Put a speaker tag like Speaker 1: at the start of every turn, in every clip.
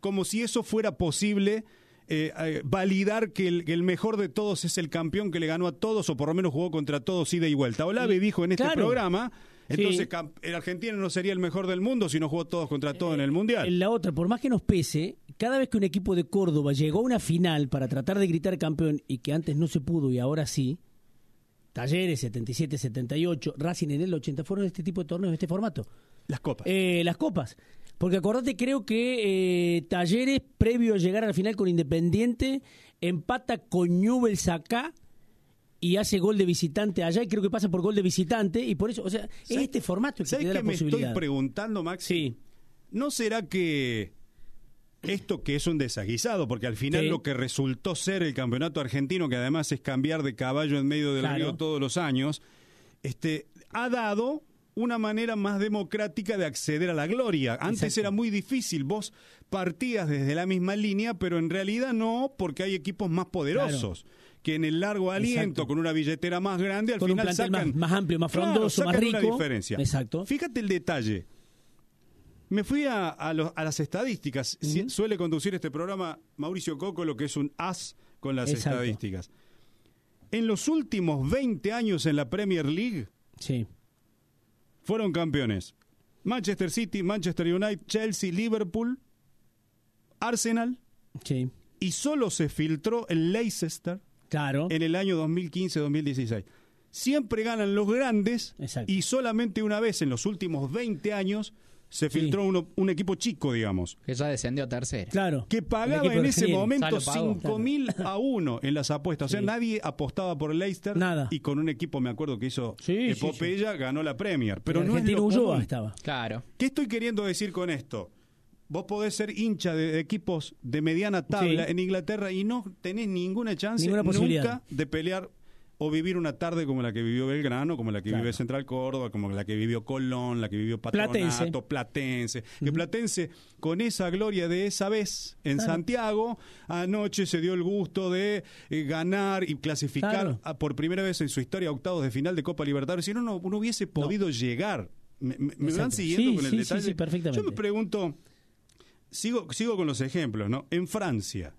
Speaker 1: como si eso fuera posible, validar que el mejor de todos es el campeón que le ganó a todos, o por lo menos jugó contra todos ida y vuelta. Olave dijo en este programa, entonces el argentino no sería el mejor del mundo si no jugó todos contra todos en el Mundial.
Speaker 2: La otra, por más que nos pese, cada vez que un equipo de Córdoba llegó a una final para tratar de gritar campeón, y que antes no se pudo y ahora sí, Talleres 77, 78, Racing en el 80, fueron este tipo de torneos, de este formato.
Speaker 1: Las copas.
Speaker 2: Las copas. Porque acordate, creo que Talleres, previo a llegar al final con Independiente, empata con Newell's acá y hace gol de visitante allá, y creo que pasa por gol de visitante, y por eso, o sea, es este formato el que te da la posibilidad.
Speaker 1: ¿Sabes qué me estoy preguntando, Maxi?
Speaker 2: Sí.
Speaker 1: ¿No será que esto, que es un desaguisado, porque al final lo que resultó ser el campeonato argentino, que además es cambiar de caballo en medio del río todos los años, ha dado una manera más democrática de acceder a la gloria? Antes era muy difícil, vos partías desde la misma línea, pero en realidad no, porque hay equipos más poderosos, que en el largo aliento, con una billetera más grande, al
Speaker 2: con
Speaker 1: final
Speaker 2: un plantel
Speaker 1: sacan
Speaker 2: más amplio, más frondoso, más rico.
Speaker 1: Una diferencia.
Speaker 2: Exacto.
Speaker 1: Fíjate el detalle. Me fui a las estadísticas. Suele conducir este programa Mauricio Coco, que es un as con las estadísticas. En los últimos 20 años en la Premier League, fueron campeones Manchester City, Manchester United, Chelsea, Liverpool, Arsenal, y solo se filtró el Leicester en el año 2015-2016. Siempre ganan los grandes, y solamente una vez en los últimos 20 años se filtró un equipo chico, digamos.
Speaker 3: Que ya descendió a tercera.
Speaker 1: Claro. Que pagaba en ese momento 5.000 a 1 en las apuestas. O sea, nadie apostaba por el Leicester.
Speaker 2: Nada.
Speaker 1: Y con un equipo, me acuerdo, que hizo epopeya, ganó la Premier. Pero no es
Speaker 2: Argentino
Speaker 1: lo
Speaker 2: Ulloa
Speaker 1: común.
Speaker 2: estaba.
Speaker 3: Claro.
Speaker 1: ¿Qué estoy queriendo decir con esto? Vos podés ser hincha de equipos de mediana tabla en Inglaterra y no tenés ninguna chance nunca de pelear o vivir una tarde como la que vivió Belgrano, como la que vivió Central Córdoba, como la que vivió Colón, la que vivió Patronato, Platense. Que Platense, con esa gloria de esa vez en Santiago, anoche se dio el gusto de ganar y clasificar por primera vez en su historia a octavos de final de Copa Libertadores. Si no, no hubiese podido llegar. ¿Me van siguiendo con el detalle?
Speaker 2: Sí, perfectamente.
Speaker 1: Yo me pregunto, sigo con los ejemplos, ¿no? En Francia.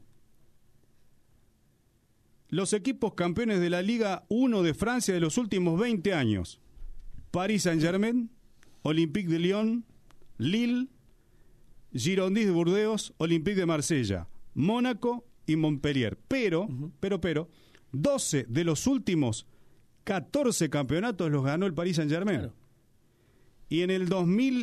Speaker 1: Los equipos campeones de la Liga 1 de Francia de los últimos 20 años. Paris Saint-Germain, Olympique de Lyon, Lille, Girondins de Burdeos, Olympique de Marsella, Mónaco y Montpellier. Pero, 12 de los últimos 14 campeonatos los ganó el Paris Saint-Germain. Y en el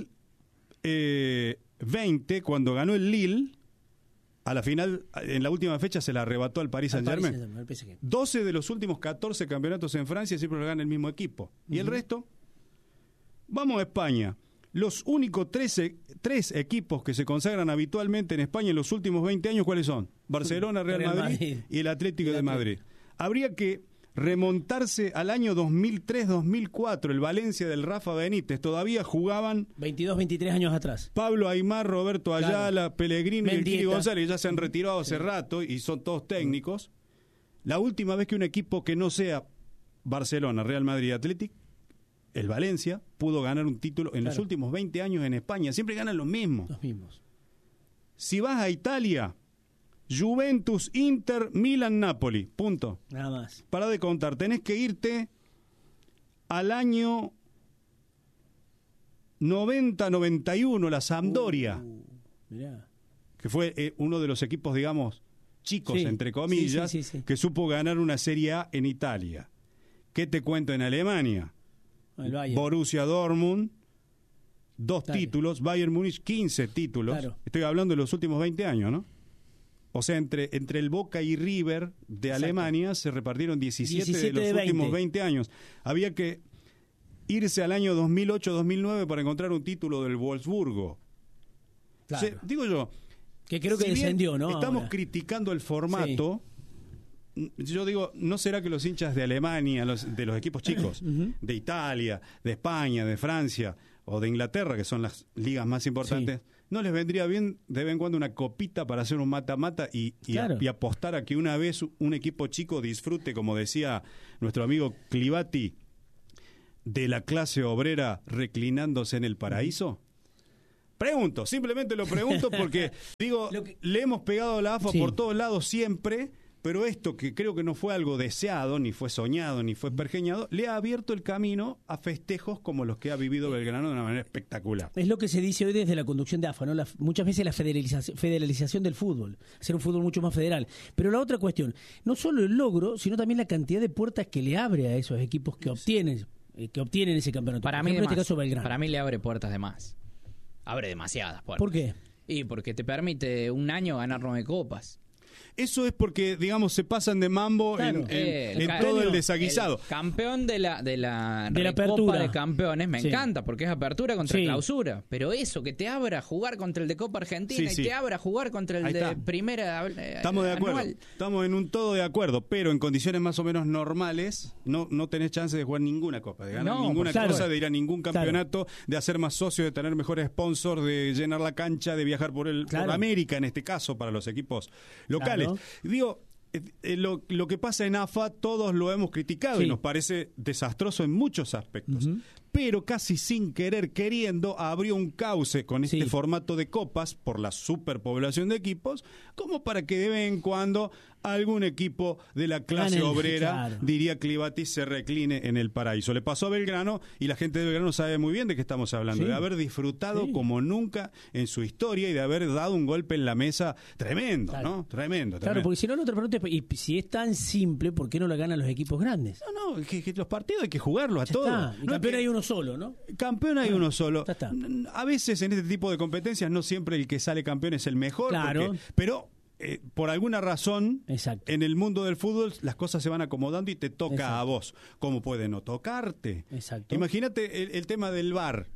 Speaker 1: 2020, cuando ganó el Lille, a la final, en la última fecha, se la arrebató al Paris Saint-Germain. 12 de los últimos 14 campeonatos en Francia siempre lo gana el mismo equipo. ¿Y el resto? Vamos a España. Los únicos tres equipos que se consagran habitualmente en España en los últimos 20 años, ¿cuáles son? Barcelona, Real Madrid y el Atlético de Madrid. Habría que remontarse al año 2003-2004, el Valencia del Rafa Benítez. Todavía jugaban
Speaker 2: 22, 23 años atrás.
Speaker 1: Pablo Aimar, Roberto Ayala, Pellegrini y el Kili González, ya se han retirado hace rato y son todos técnicos. La última vez que un equipo que no sea Barcelona, Real Madrid y Atlético, el Valencia, pudo ganar un título en los últimos 20 años en España. Siempre ganan los mismos. Si vas a Italia, Juventus, Inter, Milan, Napoli. Punto.
Speaker 2: Nada más.
Speaker 1: Para de contar. Tenés que irte al año 90-91, la Sampdoria.
Speaker 2: Mirá.
Speaker 1: Que fue uno de los equipos, digamos, chicos, entre comillas, que supo ganar una Serie A en Italia. ¿Qué te cuento en Alemania? Borussia Dortmund, 2 títulos. Bayern Múnich, 15 títulos. Estoy hablando de los últimos 20 años, ¿no? O sea, entre el Boca y River de Alemania se repartieron 17 de los últimos 20 años. Había que irse al año 2008-2009 para encontrar un título del Wolfsburgo. O sea, digo yo,
Speaker 2: que creo que descendió, ¿no?
Speaker 1: Estamos criticando el formato. Yo digo, ¿no será que los hinchas de Alemania, de los equipos chicos, de Italia, de España, de Francia o de Inglaterra, que son las ligas más importantes, no les vendría bien de vez en cuando una copita para hacer un mata-mata y apostar a que una vez un equipo chico disfrute, como decía nuestro amigo Clivati, de la clase obrera reclinándose en el paraíso? Simplemente lo pregunto porque, digo, le hemos pegado a la AFA por todos lados siempre, pero esto que creo que no fue algo deseado, ni fue soñado, ni fue pergeñado, le ha abierto el camino a festejos como los que ha vivido Belgrano de una manera espectacular.
Speaker 2: Es lo que se dice hoy desde la conducción de AFA, ¿no? Muchas veces la federalización del fútbol, hacer un fútbol mucho más federal. Pero la otra cuestión, no solo el logro, sino también la cantidad de puertas que le abre a esos equipos que obtienen ese campeonato.
Speaker 3: Para mí, en este caso Belgrano. Para mí le abre puertas de más. Abre demasiadas puertas.
Speaker 2: ¿Por qué?
Speaker 3: Y porque te permite un año ganar 9 copas.
Speaker 1: Eso es porque, digamos, se pasan de mambo en todo el desaguisado.
Speaker 3: El campeón de la
Speaker 2: Copa
Speaker 3: de Campeones me encanta, porque es apertura contra clausura. Pero eso, que te abra a jugar contra el de Copa Argentina y te abra a jugar contra el de primera
Speaker 1: Estamos de acuerdo.
Speaker 3: Anual.
Speaker 1: Estamos en un todo de acuerdo, pero en condiciones más o menos normales no tenés chance de jugar ninguna Copa, de ganar ninguna cosa, de ir a ningún campeonato, de hacer más socios, de tener mejores sponsors, de llenar la cancha, de viajar por América, en este caso, para los equipos locales. Digo, lo que pasa en AFA todos lo hemos criticado y nos parece desastroso en muchos aspectos, pero casi sin querer queriendo abrió un cauce con este formato de copas por la superpoblación de equipos, como para que de vez en cuando algún equipo de la clase obrera, diría Clivati, se recline en el paraíso. Le pasó a Belgrano y la gente de Belgrano sabe muy bien de qué estamos hablando, de haber disfrutado como nunca en su historia y de haber dado un golpe en la mesa tremendo, ¿no? Tremendo.
Speaker 2: Claro, porque si no, te pregunto, y si es tan simple, ¿por qué no la ganan los equipos grandes?
Speaker 1: No, que los partidos hay que jugarlos a todos.
Speaker 2: Y campeón hay uno solo, ¿no?
Speaker 1: Campeón hay uno solo. A veces en este tipo de competencias no siempre el que sale campeón es el mejor, pero por alguna razón, en el mundo del fútbol las cosas se van acomodando y te toca a vos. ¿Cómo puede no tocarte? Imagínate el tema del VAR.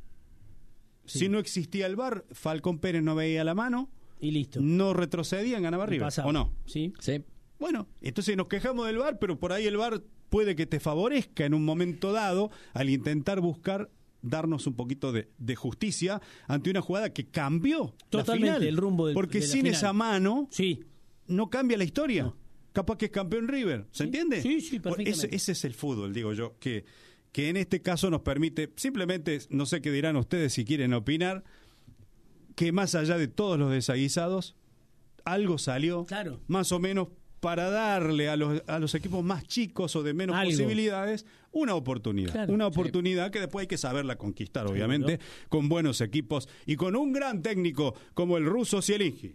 Speaker 1: Si no existía el VAR, Falcón Pérez no veía la mano
Speaker 2: y listo.
Speaker 1: No retrocedían, ganaba River, ¿o no?
Speaker 2: Sí.
Speaker 1: Bueno, entonces nos quejamos del VAR, pero por ahí el VAR puede que te favorezca en un momento dado al intentar buscar darnos un poquito de justicia ante una jugada que cambió
Speaker 2: totalmente
Speaker 1: la final,
Speaker 2: el rumbo
Speaker 1: porque sin esa mano no cambia la historia. Capaz que es campeón River, ¿se entiende?
Speaker 2: Sí, perfectamente.
Speaker 1: Ese es el fútbol, digo yo, que en este caso nos permite, simplemente, no sé qué dirán ustedes si quieren opinar, que más allá de todos los desaguisados, algo salió, más o menos, para darle a los equipos más chicos o de menos posibilidades una oportunidad. Una oportunidad que después hay que saberla conquistar, obviamente, con buenos equipos y con un gran técnico como el ruso Zielinski.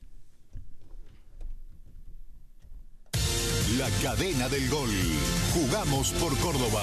Speaker 4: La cadena del gol. Jugamos por Córdoba.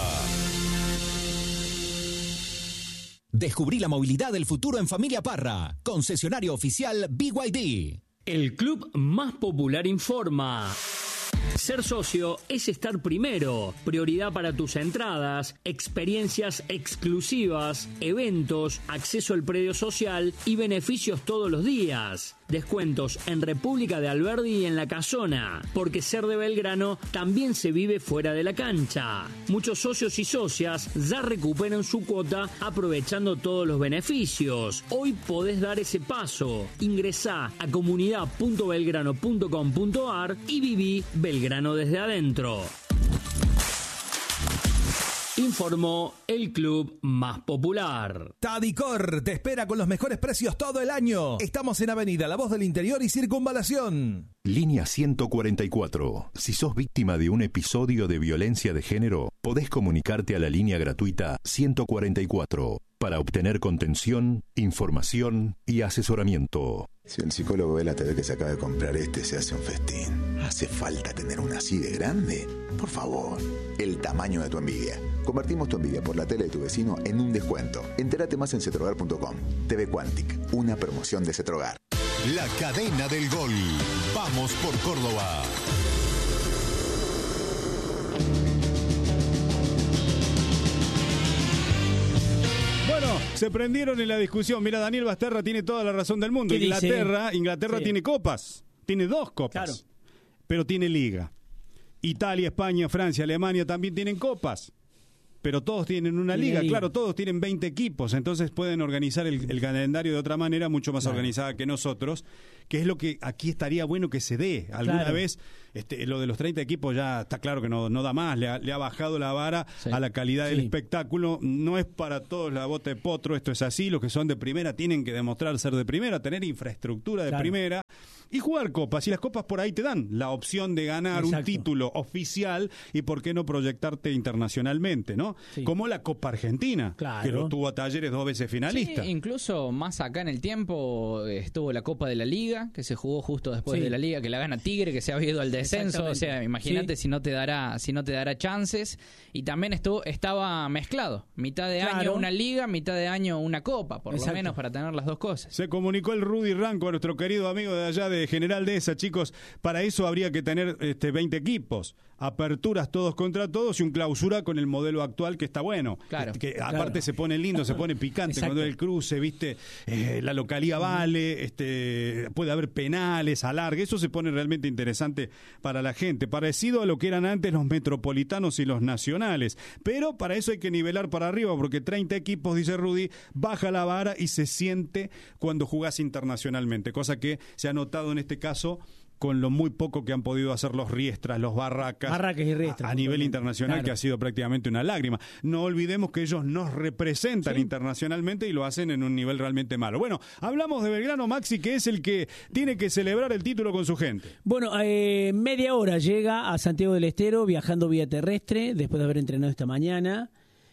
Speaker 5: Descubrí la movilidad del futuro en Familia Parra. Concesionario oficial BYD.
Speaker 6: El club más popular informa. Ser socio es estar primero. Prioridad para tus entradas, experiencias exclusivas, eventos, acceso al predio social y beneficios todos los días. Descuentos en República de Alberdi y en La Casona, porque ser de Belgrano también se vive fuera de la cancha. Muchos socios y socias ya recuperan su cuota aprovechando todos los beneficios. Hoy podés dar ese paso. Ingresá a comunidad.belgrano.com.ar y viví Belgrano desde adentro. Informó el club más popular.
Speaker 7: Tadicor te espera con los mejores precios todo el año. Estamos en Avenida La Voz del Interior y Circunvalación.
Speaker 4: Línea 144. Si sos víctima de un episodio de violencia de género, podés comunicarte a la línea gratuita 144 para obtener contención, información y asesoramiento.
Speaker 8: Si el psicólogo ve la TV que se acaba de comprar se hace un festín. ¿Hace falta tener una así de grande? Por favor, el tamaño de tu envidia. Convertimos tu envidia por la tele de tu vecino en un descuento. Entérate más en cetrogar.com. TV Quantic, una promoción de Cetrogar.
Speaker 4: La cadena del gol. Vamos por Córdoba.
Speaker 1: Bueno, se prendieron en la discusión. Mira, Daniel Basterra tiene toda la razón del mundo. Inglaterra tiene copas. Tiene 2 copas. Pero tiene liga. Italia, España, Francia, Alemania también tienen copas. pero todos tienen una liga, claro, todos tienen 20 equipos, entonces pueden organizar el calendario de otra manera mucho más organizada que nosotros, que es lo que aquí estaría bueno que se dé. Alguna vez lo de los 30 equipos ya está claro que no da más, le ha bajado la vara a la calidad del espectáculo. No es para todos la bota de potro, esto es así, los que son de primera tienen que demostrar ser de primera, tener infraestructura de primera y jugar copas, y las copas por ahí te dan la opción de ganar un título oficial y por qué no proyectarte internacionalmente, ¿no? Como la Copa Argentina, que lo tuvo a Talleres 2 veces finalista.
Speaker 3: Incluso más acá en el tiempo estuvo la Copa de la Liga, que se jugó justo después de la Liga, que la gana Tigre, que se había ido al descenso, o sea, imagínate si no te dará chances. Y también estaba mezclado, mitad de año una Liga, mitad de año una Copa, por lo menos para tener las dos cosas.
Speaker 1: Se comunicó el Rudy Ranco, nuestro querido amigo de allá de General Dehesa, chicos, para eso habría que tener 20 equipos, aperturas todos contra todos y un clausura con el modelo actual que está bueno, que aparte se pone lindo, se pone picante cuando el cruce, viste, la localía vale, puede haber penales, alargue, eso se pone realmente interesante para la gente, parecido a lo que eran antes los metropolitanos y los nacionales, pero para eso hay que nivelar para arriba, porque 30 equipos, dice Rudy, baja la vara y se siente cuando jugás internacionalmente, cosa que se ha notado en este caso con lo muy poco que han podido hacer los Riestras, los Barracas
Speaker 2: y Riestras,
Speaker 1: a nivel internacional, que ha sido prácticamente una lágrima. No olvidemos que ellos nos representan internacionalmente y lo hacen en un nivel realmente malo. Bueno, hablamos de Belgrano, Maxi, que es el que tiene que celebrar el título con su gente.
Speaker 2: Bueno, media hora llega a Santiago del Estero viajando vía terrestre, después de haber entrenado esta mañana.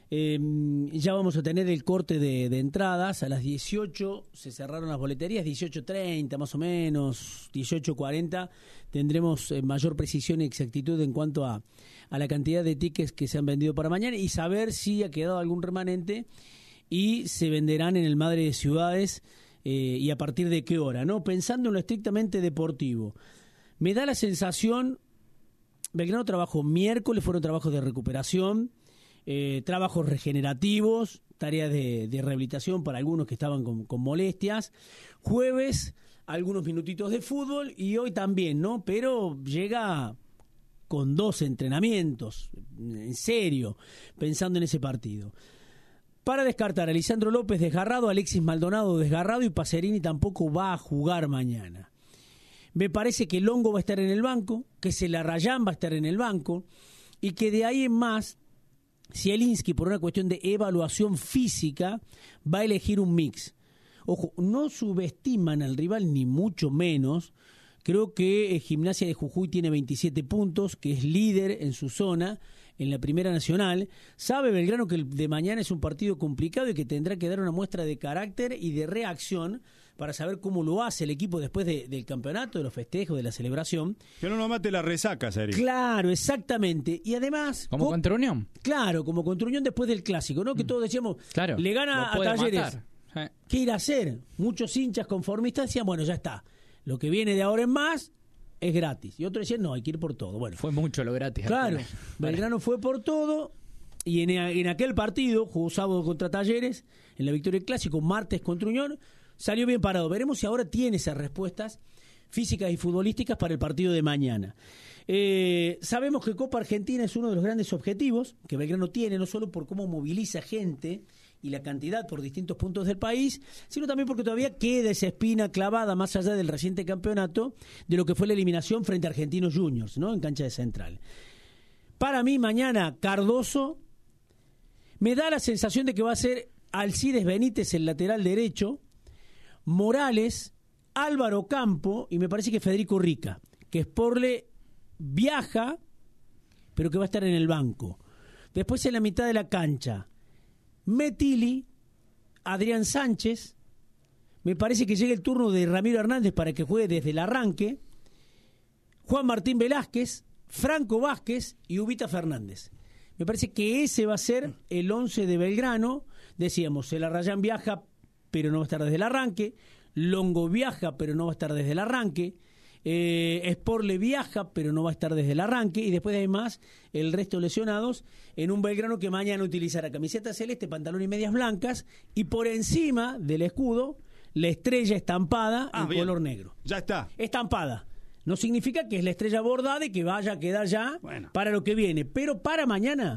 Speaker 2: Ya vamos a tener el corte de entradas. A las 18 se cerraron las boleterías, 18:30 más o menos, 18:40 tendremos mayor precisión y exactitud en cuanto a la cantidad de tickets que se han vendido para mañana y saber si ha quedado algún remanente y se venderán en el Madre de Ciudades y a partir de qué hora, ¿no? Pensando en lo estrictamente deportivo, me da la sensación, Belgrano trabajó miércoles, fueron trabajos de recuperación, trabajos regenerativos, tareas de rehabilitación para algunos que estaban con molestias. Jueves, algunos minutitos de fútbol y hoy también, ¿no? Pero llega con 2 entrenamientos, en serio, pensando en ese partido. Para descartar a Lisandro López desgarrado, Alexis Maldonado desgarrado y Pacerini tampoco va a jugar mañana. Me parece que Longo va a estar en el banco, que Celarrayán va a estar en el banco y que de ahí en más Zielinski, por una cuestión de evaluación física, va a elegir un mix. Ojo, no subestiman al rival ni mucho menos. Creo que Gimnasia de Jujuy tiene 27 puntos, que es líder en su zona, en la Primera Nacional. Sabe Belgrano que el de mañana es un partido complicado y que tendrá que dar una muestra de carácter y de reacción para saber cómo lo hace el equipo después del campeonato, de los festejos, de la celebración.
Speaker 1: Que no nos mate la resaca, Seri.
Speaker 2: Claro, exactamente. Y además...
Speaker 3: ¿Como contra Unión?
Speaker 2: Claro, como contra Unión después del Clásico, ¿no? Que todos decíamos, le gana a Talleres. ¿Qué ir a hacer? Muchos hinchas conformistas decían, bueno, ya está. Lo que viene de ahora en más es gratis. Y otros decían, no, hay que ir por todo. Bueno,
Speaker 3: fue mucho lo gratis.
Speaker 2: Claro, Belgrano fue por todo. Y en aquel partido, jugó sábado contra Talleres, en la victoria del Clásico, martes contra Unión, salió bien parado. Veremos si ahora tiene esas respuestas físicas y futbolísticas para el partido de mañana. Sabemos que Copa Argentina es uno de los grandes objetivos que Belgrano tiene, no solo por cómo moviliza gente y la cantidad por distintos puntos del país, sino también porque todavía queda esa espina clavada más allá del reciente campeonato de lo que fue la eliminación frente a Argentinos Juniors, ¿no? En cancha de Central. Para mí mañana Cardoso, me da la sensación de que va a ser Alcides Benítez el lateral derecho, Morales, Álvaro Campo y me parece que Federico Rica, que Sporle viaja, pero que va a estar en el banco. Después en la mitad de la cancha, Metili, Adrián Sánchez, me parece que llega el turno de Ramiro Hernández para que juegue desde el arranque, Juan Martín Velázquez, Franco Vázquez y Ubita Fernández. Me parece que ese va a ser el 11 de Belgrano. Decíamos, Celarrayán viaja, pero no va a estar desde el arranque. Longo viaja, pero no va a estar desde el arranque. Sporle viaja, pero no va a estar desde el arranque. Y después, además, el resto lesionados en un Belgrano que mañana utilizará camiseta celeste, pantalón y medias blancas. Y por encima del escudo, la estrella estampada en color negro.
Speaker 1: Ya está.
Speaker 2: Estampada. No significa que es la estrella bordada y que vaya a quedar ya para lo que viene. Pero para mañana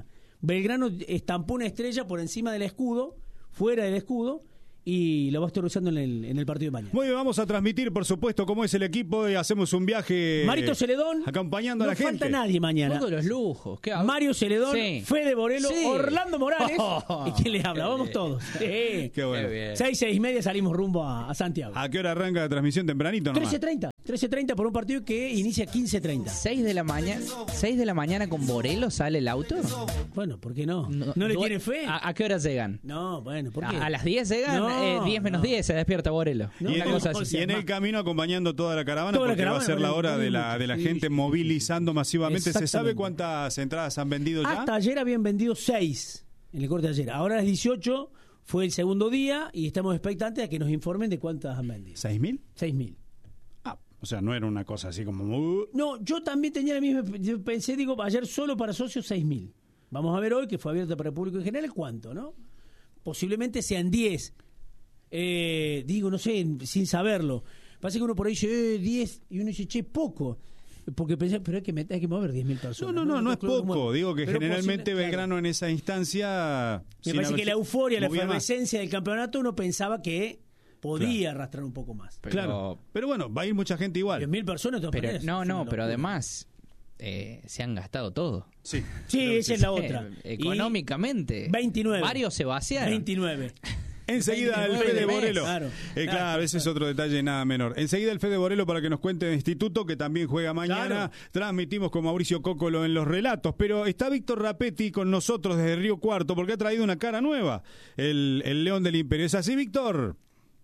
Speaker 2: Belgrano estampó una estrella por encima del escudo, fuera del escudo, y lo va a estar usando en el partido de mañana.
Speaker 1: Muy bien, vamos a transmitir, por supuesto, cómo es el equipo y hacemos un viaje.
Speaker 2: Marito Celedón,
Speaker 1: acompañando a la gente.
Speaker 2: No falta nadie mañana.
Speaker 3: Todos los lujos.
Speaker 2: Mario Celedón, sí. Fede Borelo, sí. Orlando Morales. ¿Y quién les habla? Vamos todos.
Speaker 1: Qué bueno.
Speaker 2: 6:30 salimos rumbo a Santiago.
Speaker 1: ¿A qué hora arranca la transmisión? Tempranito, ¿no?
Speaker 2: 13:30 por un partido que inicia 15:30.
Speaker 3: 6 de la mañana con Borelo sale el auto.
Speaker 2: Bueno, ¿por qué no? ¿No le tiene fe?
Speaker 3: ¿A qué hora llegan?
Speaker 2: No, bueno, ¿por qué?
Speaker 3: ¿A las 10 llegan? 10 menos 10 se despierta Borelo.
Speaker 1: Y en el camino acompañando toda la caravana, porque va a ser la hora de la gente movilizando masivamente. ¿Se sabe cuántas entradas han vendido ya?
Speaker 2: Hasta ayer habían vendido 6 en el corte de ayer. Ahora a las 18 fue el segundo día y estamos expectantes a que nos informen de cuántas han vendido.
Speaker 1: ¿6.000?
Speaker 2: 6.000.
Speaker 1: O sea, no era una cosa así como...
Speaker 2: No, yo también tenía la misma... Yo pensé, ayer solo para socios 6.000. Vamos a ver hoy, que fue abierta para el público en general, cuánto, ¿no? Posiblemente sean 10. No sé, sin saberlo. Pasa que uno por ahí dice 10 y uno dice, che, poco. Porque pensé, pero hay que mover 10.000 personas.
Speaker 1: No es poco. Digo que generalmente Belgrano en esa instancia...
Speaker 2: Me parece que la euforia, la efervescencia del campeonato, uno pensaba que podía arrastrar un poco más.
Speaker 1: Pero bueno, va a ir mucha gente igual.
Speaker 2: 10.000 personas.
Speaker 3: Pero además... se han gastado todo.
Speaker 2: Sí, esa es la otra.
Speaker 3: Económicamente.
Speaker 2: 29.
Speaker 3: Varios se vaciaron.
Speaker 2: 29.
Speaker 1: Enseguida el Fede Borelo.
Speaker 2: Claro,
Speaker 1: ese es otro detalle nada menor. Enseguida el Fede Borelo para que nos cuente el instituto, que también juega mañana. Claro. Transmitimos con Mauricio Cócolo en los relatos. Pero está Víctor Rapetti con nosotros desde Río Cuarto, porque ha traído una cara nueva. El León del Imperio. ¿Es así, Víctor?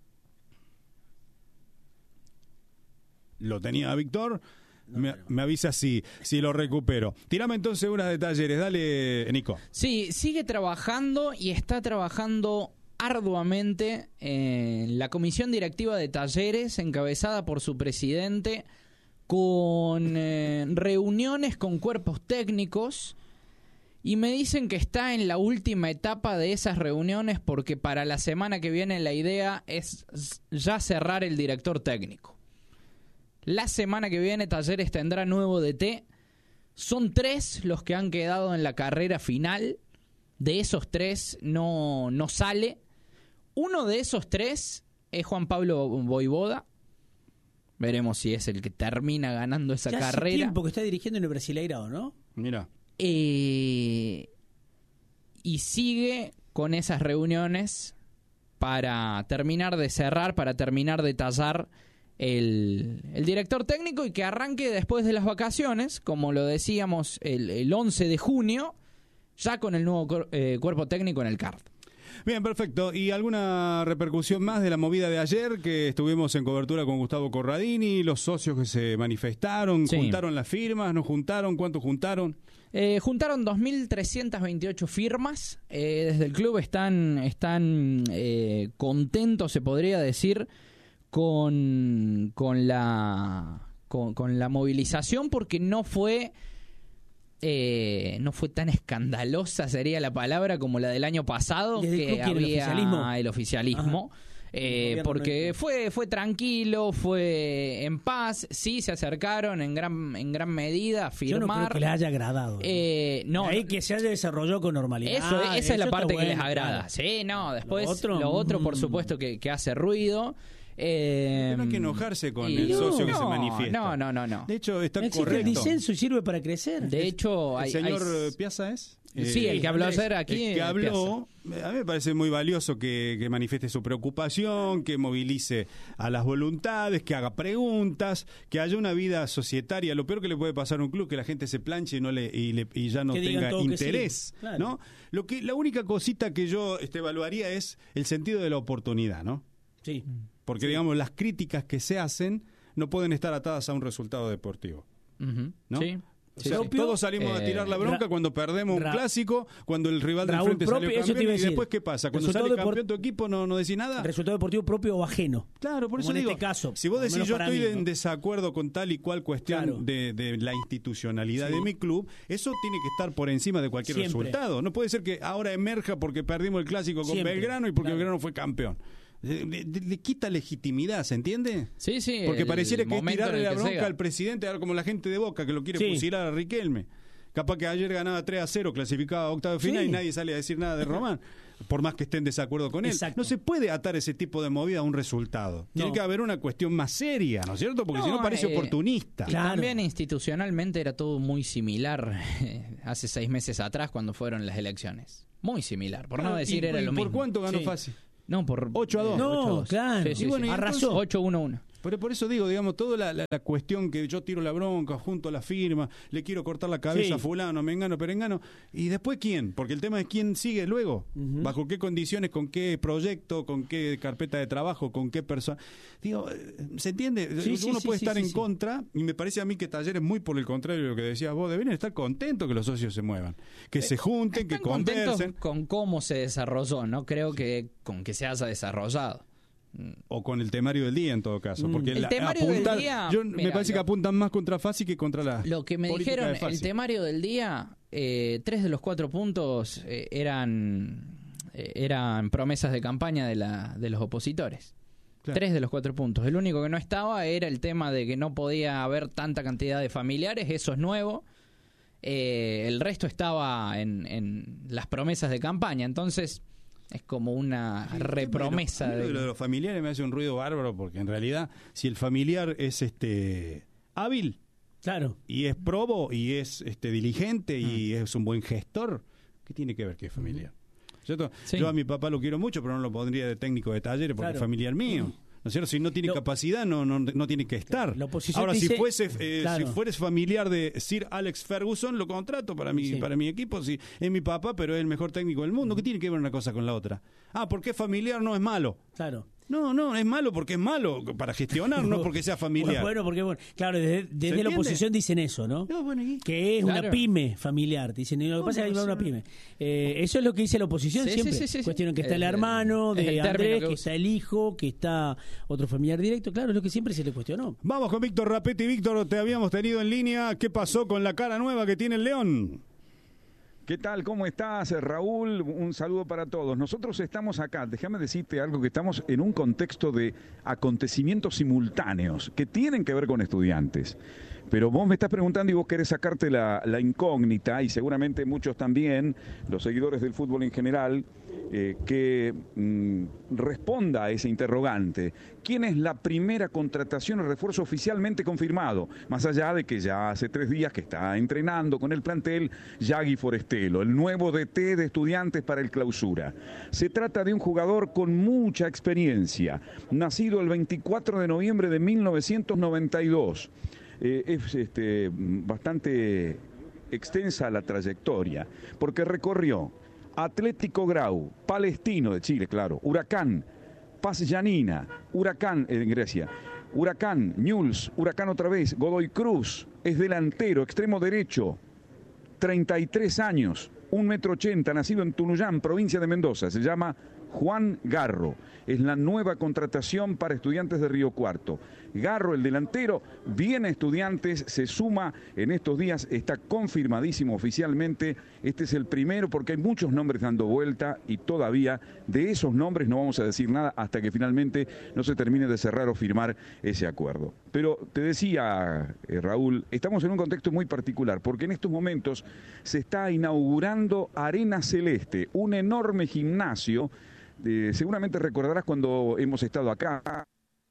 Speaker 1: ¿Lo tenía Víctor? Me avisa si lo recupero. Tírame entonces unas de Talleres. Dale, Nico.
Speaker 3: Sí, sigue trabajando y está trabajando arduamente en la comisión directiva de Talleres, encabezada por su presidente, con reuniones con cuerpos técnicos, y me dicen que está en la última etapa de esas reuniones porque para la semana que viene la idea es ya cerrar el director técnico. La semana que viene Talleres tendrá nuevo DT. Son 3 los que han quedado en la carrera final. De esos 3 no sale. Uno de esos 3 es Juan Pablo Voivoda. Veremos si es el que termina ganando esa carrera. Hace
Speaker 2: tiempo que está dirigiendo en el Brasileirao, ¿no?
Speaker 1: Mira.
Speaker 3: Y sigue con esas reuniones para terminar de cerrar, para terminar de tallar el director técnico y que arranque después de las vacaciones, como lo decíamos, el 11 de junio, ya con el nuevo cuerpo técnico en el CART.
Speaker 1: Bien, perfecto. ¿Y alguna repercusión más de la movida de ayer, que estuvimos en cobertura con Gustavo Corradini, los socios que se manifestaron, sí. ¿Juntaron las firmas, no juntaron? ¿Cuánto juntaron?
Speaker 3: Juntaron 2.328 firmas. Desde el club están contentos, se podría decir, con la movilización, porque no fue tan escandalosa, sería la palabra, como la del año pasado, que había el oficialismo. Porque fue tranquilo, fue en paz, sí se acercaron en gran medida a firmar.
Speaker 2: Yo no creo que les haya agradado. Ahí que se haya desarrollado con normalidad.
Speaker 3: Esa es la parte que les agrada. Claro. Sí, no, después lo otro por supuesto que hace ruido.
Speaker 1: Pero no hay que enojarse con el socio que se manifiesta.
Speaker 3: No.
Speaker 1: De hecho, está correcto.
Speaker 2: El disenso sirve para crecer.
Speaker 3: De hecho,
Speaker 1: ¿El señor Piazza es?
Speaker 3: Sí, el que habló ayer aquí.
Speaker 1: El que habló, a mí me parece muy valioso que manifieste su preocupación, que movilice a las voluntades, que haga preguntas, que haya una vida societaria. Lo peor que le puede pasar a un club es que la gente se planche y ya no tenga interés, sí. Claro. ¿No? La única cosita que yo evaluaría es el sentido de la oportunidad, ¿no?
Speaker 2: Sí.
Speaker 1: Porque, digamos, las críticas que se hacen no pueden estar atadas a un resultado deportivo.
Speaker 3: Uh-huh.
Speaker 1: ¿No?
Speaker 3: Sí.
Speaker 1: O sea, todos salimos a tirar la bronca cuando perdemos un clásico, cuando el rival del frente salió campeón, y después ¿qué pasa? Cuando sale campeón tu equipo no decís nada.
Speaker 2: Resultado deportivo propio o ajeno.
Speaker 1: Claro, por eso digo,
Speaker 2: este caso,
Speaker 1: si vos decís yo estoy en desacuerdo con tal y cual cuestión de la institucionalidad de mi club, eso tiene que estar por encima de cualquier resultado. No puede ser que ahora emerja porque perdimos el clásico con Belgrano y porque Belgrano fue campeón. Le quita legitimidad, ¿se entiende?
Speaker 3: Sí.
Speaker 1: Porque pareciera que es tirarle la bronca al presidente, ahora como la gente de Boca que lo quiere fusilar a Riquelme. Capaz que ayer ganaba 3-0, clasificaba a octavo de final y nadie sale a decir nada de Román, por más que esté en desacuerdo con él.
Speaker 2: Exacto.
Speaker 1: No se puede atar ese tipo de movida a un resultado. Tiene que haber una cuestión más seria, ¿no es cierto? Porque si no parece oportunista.
Speaker 3: Y también institucionalmente era todo muy similar hace 6 meses atrás cuando fueron las elecciones. Muy similar, por no decir era lo mismo.
Speaker 1: ¿Por cuánto ganó fácil?
Speaker 3: No, por
Speaker 1: 8-2.
Speaker 2: No, claro.
Speaker 3: Sí, bueno,
Speaker 2: arrasó.
Speaker 3: 8-1-1.
Speaker 1: Pero por eso digo, digamos, toda la cuestión que yo tiro la bronca, junto a la firma, le quiero cortar la cabeza a fulano, mengano, perengano, y después ¿quién? Porque el tema es quién sigue luego, bajo qué condiciones, con qué proyecto, con qué carpeta de trabajo, con qué persona. Digo, ¿se entiende? Uno puede estar en contra, y me parece a mí que Talleres, muy por el contrario de lo que decías vos, deberían estar contentos que los socios se muevan, que se junten, que conversen.
Speaker 3: Con cómo se desarrolló, no creo que con que se haya desarrollado.
Speaker 1: O con el temario del día en todo caso, porque
Speaker 3: el temario del día,
Speaker 1: me parece que apuntan más contra Fassi que contra la
Speaker 3: lo que me dijeron, el temario del día, 3 de los 4 puntos eran promesas de campaña de los opositores. Claro. 3 de los 4 puntos. El único que no estaba era el tema de que no podía haber tanta cantidad de familiares, eso es nuevo. El resto estaba en las promesas de campaña, entonces es como una repromesa.
Speaker 1: De los familiares me hace un ruido bárbaro, porque en realidad si el familiar es hábil,
Speaker 2: claro,
Speaker 1: y es probo y es diligente y es un buen gestor, ¿qué tiene que ver que es familiar? ¿Cierto? Sí. Yo a mi papá lo quiero mucho, pero no lo pondría de técnico de Talleres porque es familiar mío. ¿No es cierto? Si no tiene capacidad, no tiene que estar. Ahora, si fueres familiar de Sir Alex Ferguson, lo contrato para mi equipo. Si es mi papá, pero es el mejor técnico del mundo. ¿Qué tiene que ver una cosa con la otra? Porque es familiar no es malo.
Speaker 2: Claro.
Speaker 1: No, es malo porque es malo para gestionar, no porque sea familiar.
Speaker 2: Claro, desde la oposición dicen eso, ¿no? Que es una pyme familiar. Dicen, lo que pasa es que hay una pyme. Eso es lo que dice la oposición siempre. Cuestionan que está el hermano de Andrés, que está el hijo, que está otro familiar directo. Claro, es lo que siempre se le cuestionó.
Speaker 1: Vamos con Víctor Rapetti. Víctor, te habíamos tenido en línea. ¿Qué pasó con la cara nueva que tiene el León?
Speaker 9: ¿Qué tal? ¿Cómo estás, Raúl? Un saludo para todos. Nosotros estamos acá, déjame decirte algo, que estamos en un contexto de acontecimientos simultáneos que tienen que ver con estudiantes. Pero vos me estás preguntando y vos querés sacarte la incógnita, y seguramente muchos también, los seguidores del fútbol en general, que responda a ese interrogante. ¿Quién es la primera contratación o refuerzo oficialmente confirmado? Más allá de que ya hace 3 días que está entrenando con el plantel Yagi Forestelo, el nuevo DT de Estudiantes para el Clausura. Se trata de un jugador con mucha experiencia, nacido el 24 de noviembre de 1992. Es bastante extensa la trayectoria, porque recorrió Atlético Grau, Palestino de Chile, claro, Huracán, Paz Janina, Huracán en Grecia, Huracán, Newell's, Huracán otra vez, Godoy Cruz, es delantero, extremo derecho, 33 años, 1,80 m, nacido en Tunuyán, provincia de Mendoza, se llama Juan Garro, es la nueva contratación para Estudiantes de Río Cuarto. Garro, el delantero, viene a Estudiantes, se suma en estos días, está confirmadísimo oficialmente. Este es el primero porque hay muchos nombres dando vuelta y todavía de esos nombres no vamos a decir nada hasta que finalmente no se termine de cerrar o firmar ese acuerdo. Pero te decía, Raúl, estamos en un contexto muy particular porque en estos momentos se está inaugurando Arena Celeste, un enorme gimnasio. Seguramente recordarás cuando hemos estado acá.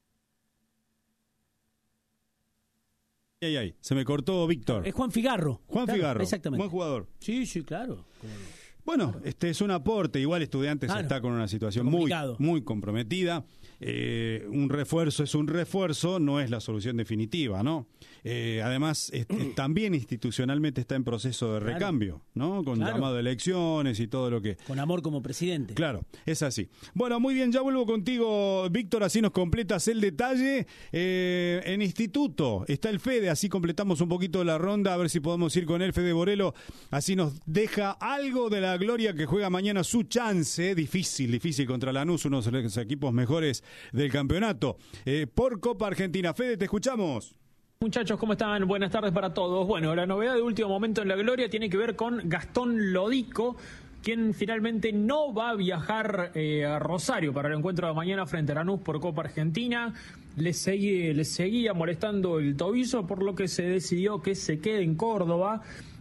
Speaker 1: Se me cortó Víctor.
Speaker 2: Es Juan Figarro.
Speaker 1: Figarro,
Speaker 2: exactamente.
Speaker 1: Buen jugador.
Speaker 2: Sí, claro.
Speaker 1: Bueno, es un aporte. Igual Estudiantes está con una situación muy comprometida. Un refuerzo es un refuerzo, no es la solución definitiva, ¿no? Además, también institucionalmente está en proceso de recambio, ¿no? Con llamado de elecciones y todo lo que...
Speaker 2: Con Amor como presidente.
Speaker 1: Claro, es así. Bueno, muy bien, ya vuelvo contigo, Víctor, así nos completas el detalle. En Instituto está el Fede, así completamos un poquito la ronda, a ver si podemos ir con él, Fede Borelo, así nos deja algo de la gloria que juega mañana su chance, difícil contra Lanús, uno de los equipos mejores del campeonato, por Copa Argentina. Fede, te escuchamos.
Speaker 10: Muchachos, ¿cómo están? Buenas tardes para todos. Bueno, la novedad de último momento en la gloria tiene que ver con Gastón Lodico, quien finalmente no va a viajar a Rosario para el encuentro de mañana frente a Lanús por Copa Argentina. Le seguía molestando el tobillo, por lo que se decidió que se quede en Córdoba.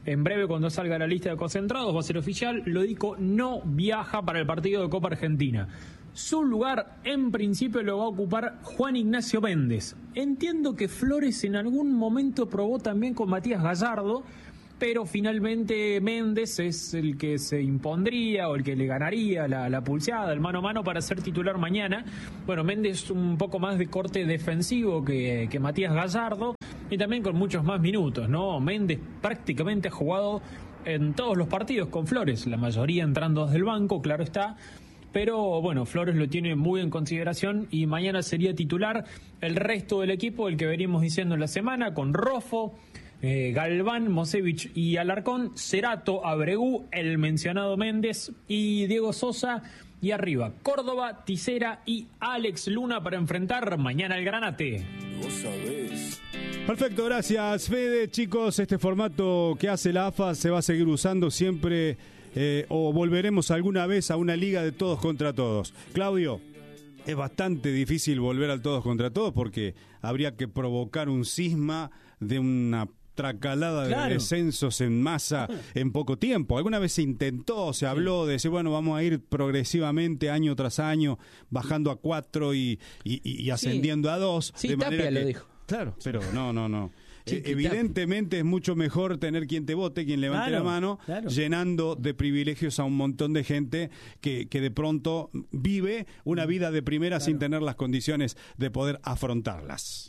Speaker 10: En breve, cuando salga la lista de concentrados, va a ser oficial. Lodico no viaja para el partido de Copa Argentina. Su lugar, en principio, lo va a ocupar Juan Ignacio Méndez. Entiendo que Flores en algún momento probó también con Matías Gallardo, pero finalmente Méndez es el que se impondría o el que le ganaría la pulseada, el mano a mano para ser titular mañana. Bueno, Méndez un poco más de corte defensivo que Matías Gallardo y también con muchos más minutos, ¿no? Méndez prácticamente ha jugado en todos los partidos con Flores, la mayoría entrando desde el banco, claro está. Pero bueno, Flores lo tiene muy en consideración y mañana sería titular el resto del equipo, el que venimos diciendo en la semana, con Roffo, Galván, Mosevich y Alarcón, Cerato, Abregú, el mencionado Méndez y Diego Sosa. Y arriba, Córdoba, Tisera y Alex Luna para enfrentar mañana al Granate.
Speaker 1: Vos sabés. Perfecto, gracias Fede. Chicos, este formato que hace la AFA se va a seguir usando siempre. O volveremos alguna vez a una liga de todos contra todos. Claudio, es bastante difícil volver al todos contra todos porque habría que provocar un cisma de una tracalada de descensos en masa en poco tiempo. Alguna vez se intentó, se habló de decir, bueno, vamos a ir progresivamente año tras año bajando a 4 y ascendiendo a 2.
Speaker 3: Sí,
Speaker 1: de
Speaker 3: Tapia lo dijo.
Speaker 1: Claro, pero no. Evidentemente es mucho mejor tener quien te vote, quien levante la mano, llenando de privilegios a un montón de gente que de pronto vive una vida de primera sin tener las condiciones de poder afrontarlas.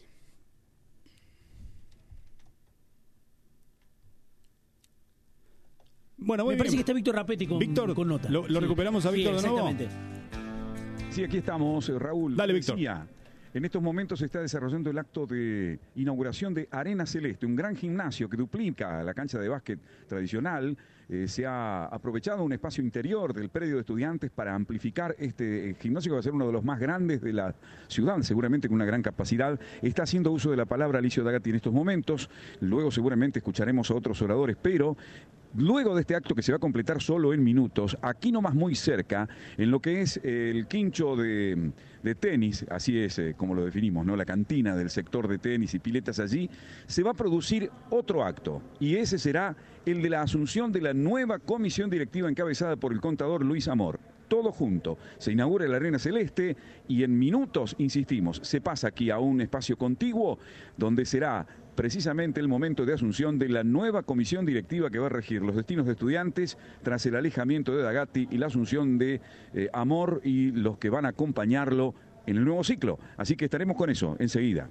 Speaker 1: Bueno,
Speaker 2: me parece que está Víctor Rapetti con nota.
Speaker 1: ¿Lo recuperamos a Víctor de nuevo?
Speaker 9: Sí, aquí estamos, Raúl.
Speaker 1: Dale, Víctor.
Speaker 9: En estos momentos se está desarrollando el acto de inauguración de Arena Celeste, un gran gimnasio que duplica la cancha de básquet tradicional. Se ha aprovechado un espacio interior del predio de Estudiantes para amplificar este gimnasio que va a ser uno de los más grandes de la ciudad, seguramente con una gran capacidad. Está haciendo uso de la palabra Alicio Dagatti en estos momentos. Luego seguramente escucharemos a otros oradores, pero luego de este acto que se va a completar solo en minutos, aquí nomás muy cerca, en lo que es el quincho de tenis, así es como lo definimos, ¿no? La cantina del sector de tenis y piletas allí, se va a producir otro acto, y ese será el de la asunción de la nueva comisión directiva encabezada por el contador Luis Amor. Todo junto. Se inaugura la Arena Celeste y en minutos, insistimos, se pasa aquí a un espacio contiguo donde será precisamente el momento de asunción de la nueva comisión directiva que va a regir los destinos de Estudiantes tras el alejamiento de Dagatti y la asunción de Amor y los que van a acompañarlo en el nuevo ciclo. Así que estaremos con eso enseguida.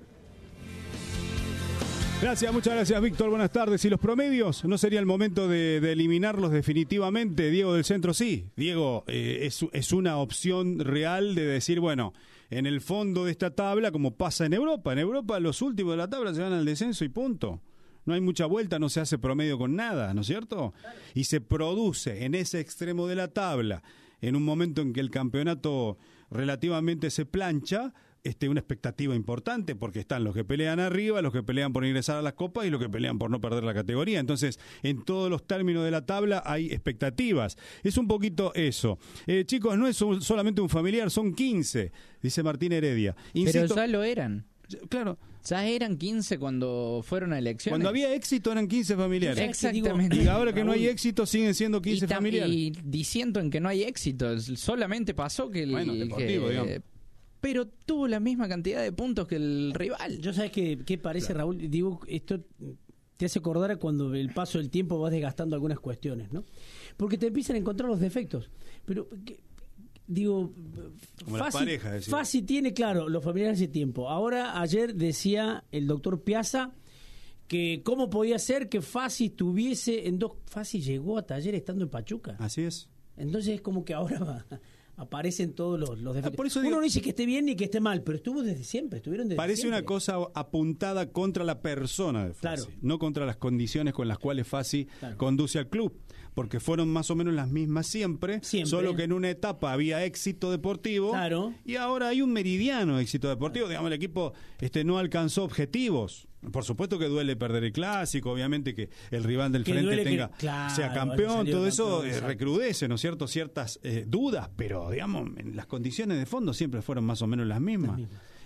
Speaker 1: Gracias, muchas gracias, Víctor. Buenas tardes. ¿Y los promedios? ¿No sería el momento de eliminarlos definitivamente? Diego del Centro, sí. Diego, es una opción real de decir, bueno, en el fondo de esta tabla, como pasa en Europa. En Europa los últimos de la tabla se van al descenso y punto. No hay mucha vuelta, no se hace promedio con nada, ¿no es cierto? Y se produce en ese extremo de la tabla, en un momento en que el campeonato relativamente se plancha, una expectativa importante, porque están los que pelean arriba, los que pelean por ingresar a las copas y los que pelean por no perder la categoría. Entonces, en todos los términos de la tabla hay expectativas. Es un poquito eso. Chicos, no es solamente un familiar, son 15, dice Martín Heredia.
Speaker 3: Insisto, pero ya lo eran.
Speaker 1: Claro.
Speaker 3: Ya eran 15 cuando fueron a elecciones.
Speaker 1: Cuando había éxito eran 15 familiares.
Speaker 3: Exactamente.
Speaker 1: Y ahora que no hay éxito siguen siendo 15 familiares.
Speaker 3: Y diciendo en que no hay éxito, solamente pasó que
Speaker 1: deportivo, digamos.
Speaker 3: Pero tuvo la misma cantidad de puntos que el rival.
Speaker 2: Yo sabes qué parece, claro. Raúl, digo, esto te hace acordar a cuando el paso del tiempo vas desgastando algunas cuestiones, ¿no? Porque te empiezan a encontrar los defectos. Pero digo,
Speaker 1: como
Speaker 2: fácil tiene, claro, los familiares hace tiempo. Ahora, ayer decía el doctor Piazza que cómo podía ser que Fassi tuviese Fassi llegó a Talleres estando en Pachuca.
Speaker 1: Así es.
Speaker 2: Entonces es como que ahora aparecen todos los defectos.
Speaker 1: Por eso
Speaker 2: uno no dice que esté bien ni que esté mal, pero estuvieron desde siempre.
Speaker 1: Parece una cosa apuntada contra la persona de Fassi, no contra las condiciones con las cuales Fassi conduce al club, porque fueron más o menos las mismas siempre, solo que en una etapa había éxito deportivo y ahora hay un meridiano de éxito deportivo. Digamos, el equipo no alcanzó objetivos. Por supuesto que duele perder el clásico, obviamente que el rival del frente sea campeón, todo eso recrudece, ¿no es cierto? Ciertas dudas, pero digamos, las condiciones de fondo siempre fueron más o menos las mismas.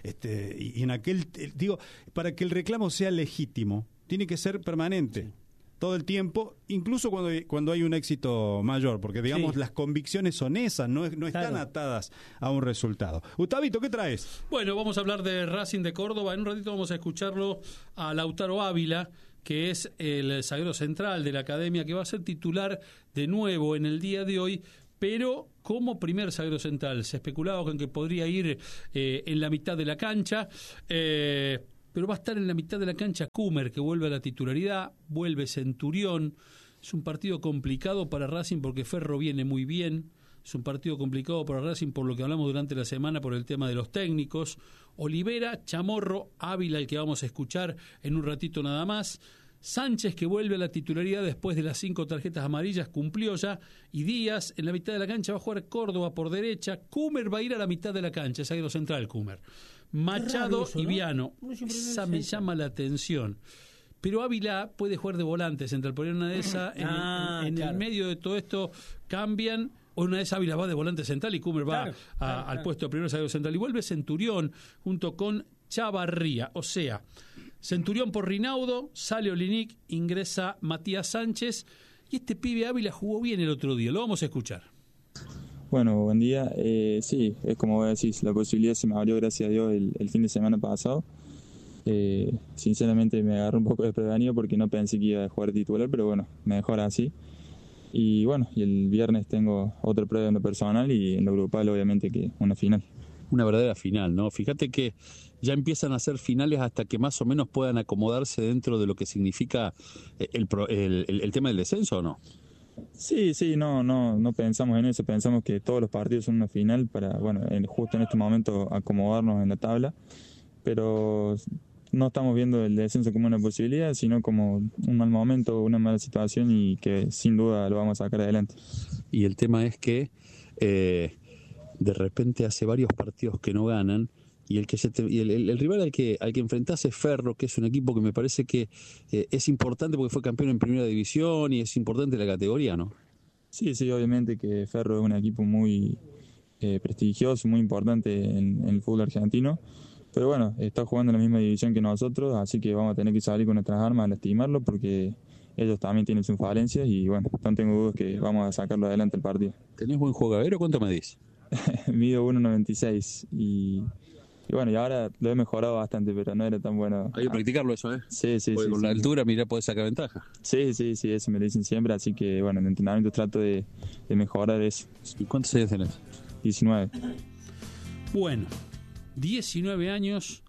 Speaker 1: Y en aquel, para que el reclamo sea legítimo, tiene que ser permanente. todo el tiempo, incluso cuando hay un éxito mayor, porque digamos las convicciones son esas, no están atadas a un resultado. Gustavito, ¿qué traes?
Speaker 11: Bueno, vamos a hablar de Racing de Córdoba. En un ratito vamos a escucharlo a Lautaro Ávila, que es el zaguero central de la academia, que va a ser titular de nuevo en el día de hoy, pero como primer zaguero central. Se especulaba con que podría ir en la mitad de la cancha, pero va a estar en la mitad de la cancha Cumer, que vuelve a la titularidad, vuelve Centurión. Es un partido complicado para Racing porque Ferro viene muy bien. Es un partido complicado para Racing por lo que hablamos durante la semana por el tema de los técnicos. Olivera, Chamorro, Ávila, el que vamos a escuchar en un ratito nada más. Sánchez, que vuelve a la titularidad después de las 5 tarjetas amarillas, cumplió ya. Y Díaz, en la mitad de la cancha, va a jugar Córdoba por derecha. Cumer va a ir a la mitad de la cancha, es zaguero central Cumer. Machado eso, y Viano. Esa me llama la atención. Pero Ávila puede jugar de volante central. Por una de esas, en el medio de todo esto, cambian. O una vez Ávila va de volante central y Cumer va al puesto de primer zaguero central. Y vuelve Centurión junto con Chavarría. O sea, Centurión por Rinaudo, sale Olinic, ingresa Matías Sánchez. Y este pibe Ávila jugó bien el otro día. Lo vamos a escuchar.
Speaker 12: Bueno, buen día. Sí, es como vos decís, la posibilidad se me abrió, gracias a Dios, el fin de semana pasado. Sinceramente me agarró un poco desprevenido porque no pensé que iba a jugar titular, pero bueno, mejor así. Y bueno, y el viernes tengo otra prueba en lo personal y en lo grupal obviamente que una final.
Speaker 13: Una verdadera final, ¿no? Fíjate que ya empiezan a ser finales hasta que más o menos puedan acomodarse dentro de lo que significa el tema del descenso, ¿o no?
Speaker 12: Sí, no pensamos en eso, pensamos que todos los partidos son una final para, bueno, justo en este momento acomodarnos en la tabla, pero no estamos viendo el descenso como una posibilidad, sino como un mal momento, una mala situación y que sin duda lo vamos a sacar adelante.
Speaker 13: Y el tema es que de repente hace varios partidos que no ganan y el rival al que enfrentás es Ferro, que es un equipo que me parece que es importante porque fue campeón en primera división y es importante la categoría, ¿no?
Speaker 12: Sí, obviamente que Ferro es un equipo muy prestigioso, muy importante en el fútbol argentino. Pero bueno, está jugando en la misma división que nosotros, así que vamos a tener que salir con nuestras armas a lastimarlo porque ellos también tienen sus falencias y bueno, no tengo dudas que vamos a sacarlo adelante el partido.
Speaker 13: ¿Tenés buen jugador? ¿Cuánto medís?
Speaker 12: Mido 1.96 y bueno, y ahora lo he mejorado bastante, pero no era tan bueno.
Speaker 13: Hay que practicarlo eso, ¿eh?
Speaker 12: Sí.
Speaker 13: Porque con la altura, mira, podés sacar ventaja.
Speaker 12: Sí, eso me lo dicen siempre, así que bueno, en el entrenamiento trato de mejorar eso.
Speaker 13: ¿Y cuántos años tenés?
Speaker 12: 19.
Speaker 11: Bueno. 19 años,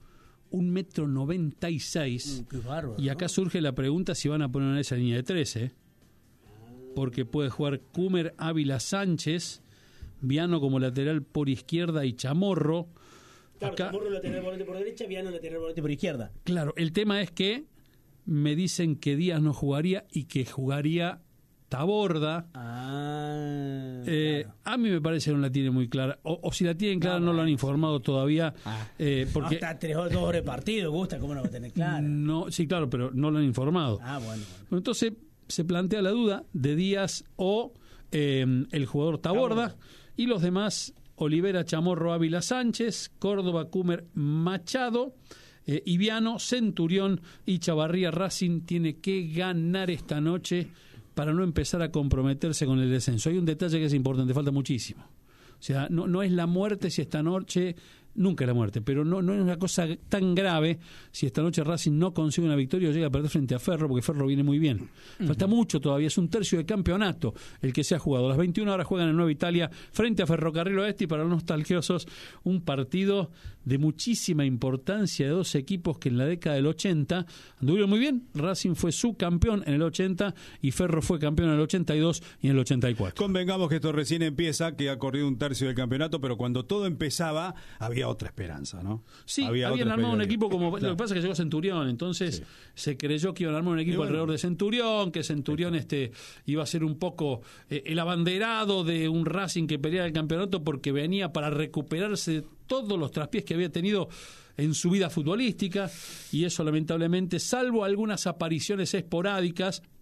Speaker 11: 1,96 m.
Speaker 2: Qué bárbaro,
Speaker 11: y acá surge la pregunta si van a poner en esa línea de 13. Porque puede jugar Cumer, Ávila, Sánchez, Viano como lateral por izquierda y Chamorro.
Speaker 2: Claro, acá, Chamorro lateral volante por derecha, Viano lateral volante por izquierda.
Speaker 11: Claro, el tema es que me dicen que Díaz no jugaría y que jugaría Taborda.
Speaker 2: Claro.
Speaker 11: A mí me parece que no la tiene muy clara. O si la tienen clara, no lo han informado todavía. Porque
Speaker 2: hasta 2 horas de partido, gusta, ¿cómo no va a tener clara?
Speaker 11: No, sí, claro, pero no lo han informado.
Speaker 2: Bueno.
Speaker 11: Entonces se plantea la duda de Díaz o el jugador Taborda. Y los demás, Olivera, Chamorro, Ávila, Sánchez, Córdoba, Cumer, Machado, Viano, Centurión y Chavarría. Racing tiene que ganar esta noche para no empezar a comprometerse con el descenso. Hay un detalle que es importante, falta muchísimo. O sea, no es la muerte si esta noche, nunca es la muerte, pero no es una cosa tan grave si esta noche Racing no consigue una victoria o llega a perder frente a Ferro, porque Ferro viene muy bien. Falta mucho todavía, es un tercio de campeonato el que se ha jugado. A las 21 horas juegan en Nueva Italia frente a Ferrocarril Oeste y para los nostalgiosos un partido de muchísima importancia de dos equipos que en la década del 80 anduvieron muy bien. Racing fue subcampeón en el 80 y Ferro fue campeón en el 82 y en el 84.
Speaker 1: Convengamos que esto recién empieza, que ha corrido un tercio del campeonato, pero cuando todo empezaba había otra esperanza, ¿no?
Speaker 11: Sí, habían armado un equipo como... Claro. Lo que pasa es que llegó Centurión, entonces se creyó que iban a armar un equipo alrededor de Centurión, que Centurión iba a ser un poco el abanderado de un Racing que peleaba el campeonato porque venía para recuperarse todos los traspiés que había tenido en su vida futbolística, y eso lamentablemente, salvo algunas apariciones esporádicas,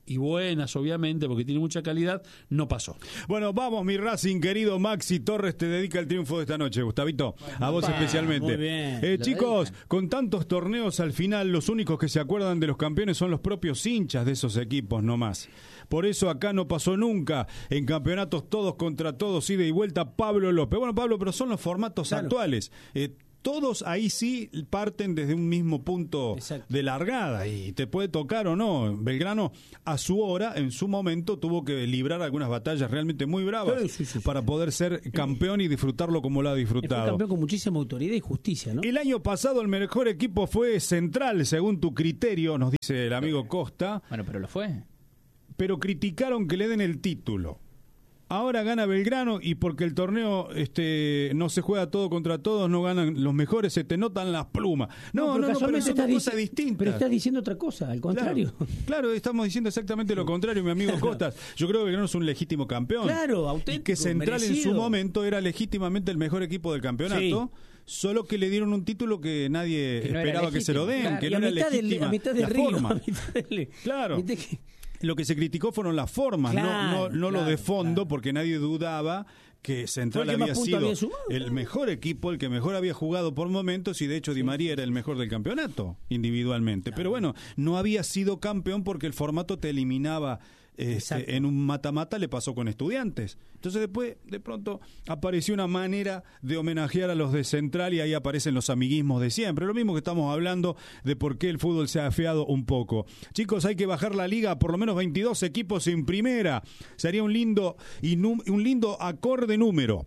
Speaker 11: y buenas, obviamente, porque tiene mucha calidad, no pasó.
Speaker 1: Bueno, vamos, mi Racing, querido Maxi Torres, te dedica el triunfo de esta noche, Gustavito, a vos especialmente.
Speaker 2: Muy bien.
Speaker 1: Chicos, con tantos torneos al final, los únicos que se acuerdan de los campeones son los propios hinchas de esos equipos, no más. Por eso acá no pasó nunca, en campeonatos todos contra todos, ida y vuelta, Pablo López. Bueno, Pablo, pero son los formatos actuales. Todos ahí sí parten desde un mismo punto de largada y te puede tocar o no. Belgrano a su hora, en su momento, tuvo que librar algunas batallas realmente muy bravas para poder ser campeón y disfrutarlo como lo ha disfrutado.
Speaker 2: Fue campeón con muchísima autoridad y justicia, ¿no?
Speaker 1: El año pasado el mejor equipo fue Central, según tu criterio, nos dice el amigo Costa.
Speaker 3: Bueno, pero lo fue.
Speaker 1: Pero criticaron que le den el título. Ahora gana Belgrano y porque el torneo no se juega todo contra todos, no ganan los mejores, se te notan las plumas. No, pero es una cosa distinta.
Speaker 2: Pero estás diciendo otra cosa, al contrario.
Speaker 1: Claro, estamos diciendo exactamente lo contrario, mi amigo Costas. Yo creo que Belgrano es un legítimo campeón.
Speaker 2: Claro, auténtico,
Speaker 1: y que Central
Speaker 2: merecido.
Speaker 1: En su momento era legítimamente el mejor equipo del campeonato. Sí. Solo que le dieron un título que nadie esperaba que se lo den, claro, que no era legítima la forma. Claro. Lo que se criticó fueron las formas, no lo de fondo, porque nadie dudaba que Central había sido el mejor equipo, el que mejor había jugado por momentos, y de hecho Di María era el mejor del campeonato individualmente. Pero bueno, no había sido campeón porque el formato te eliminaba. En un mata-mata le pasó con Estudiantes. Entonces después, de pronto, apareció una manera de homenajear a los de Central y ahí aparecen los amiguismos de siempre. Lo mismo que estamos hablando de por qué el fútbol se ha afeado un poco. Chicos, hay que bajar la liga a por lo menos 22 equipos en primera. Sería un lindo acorde número.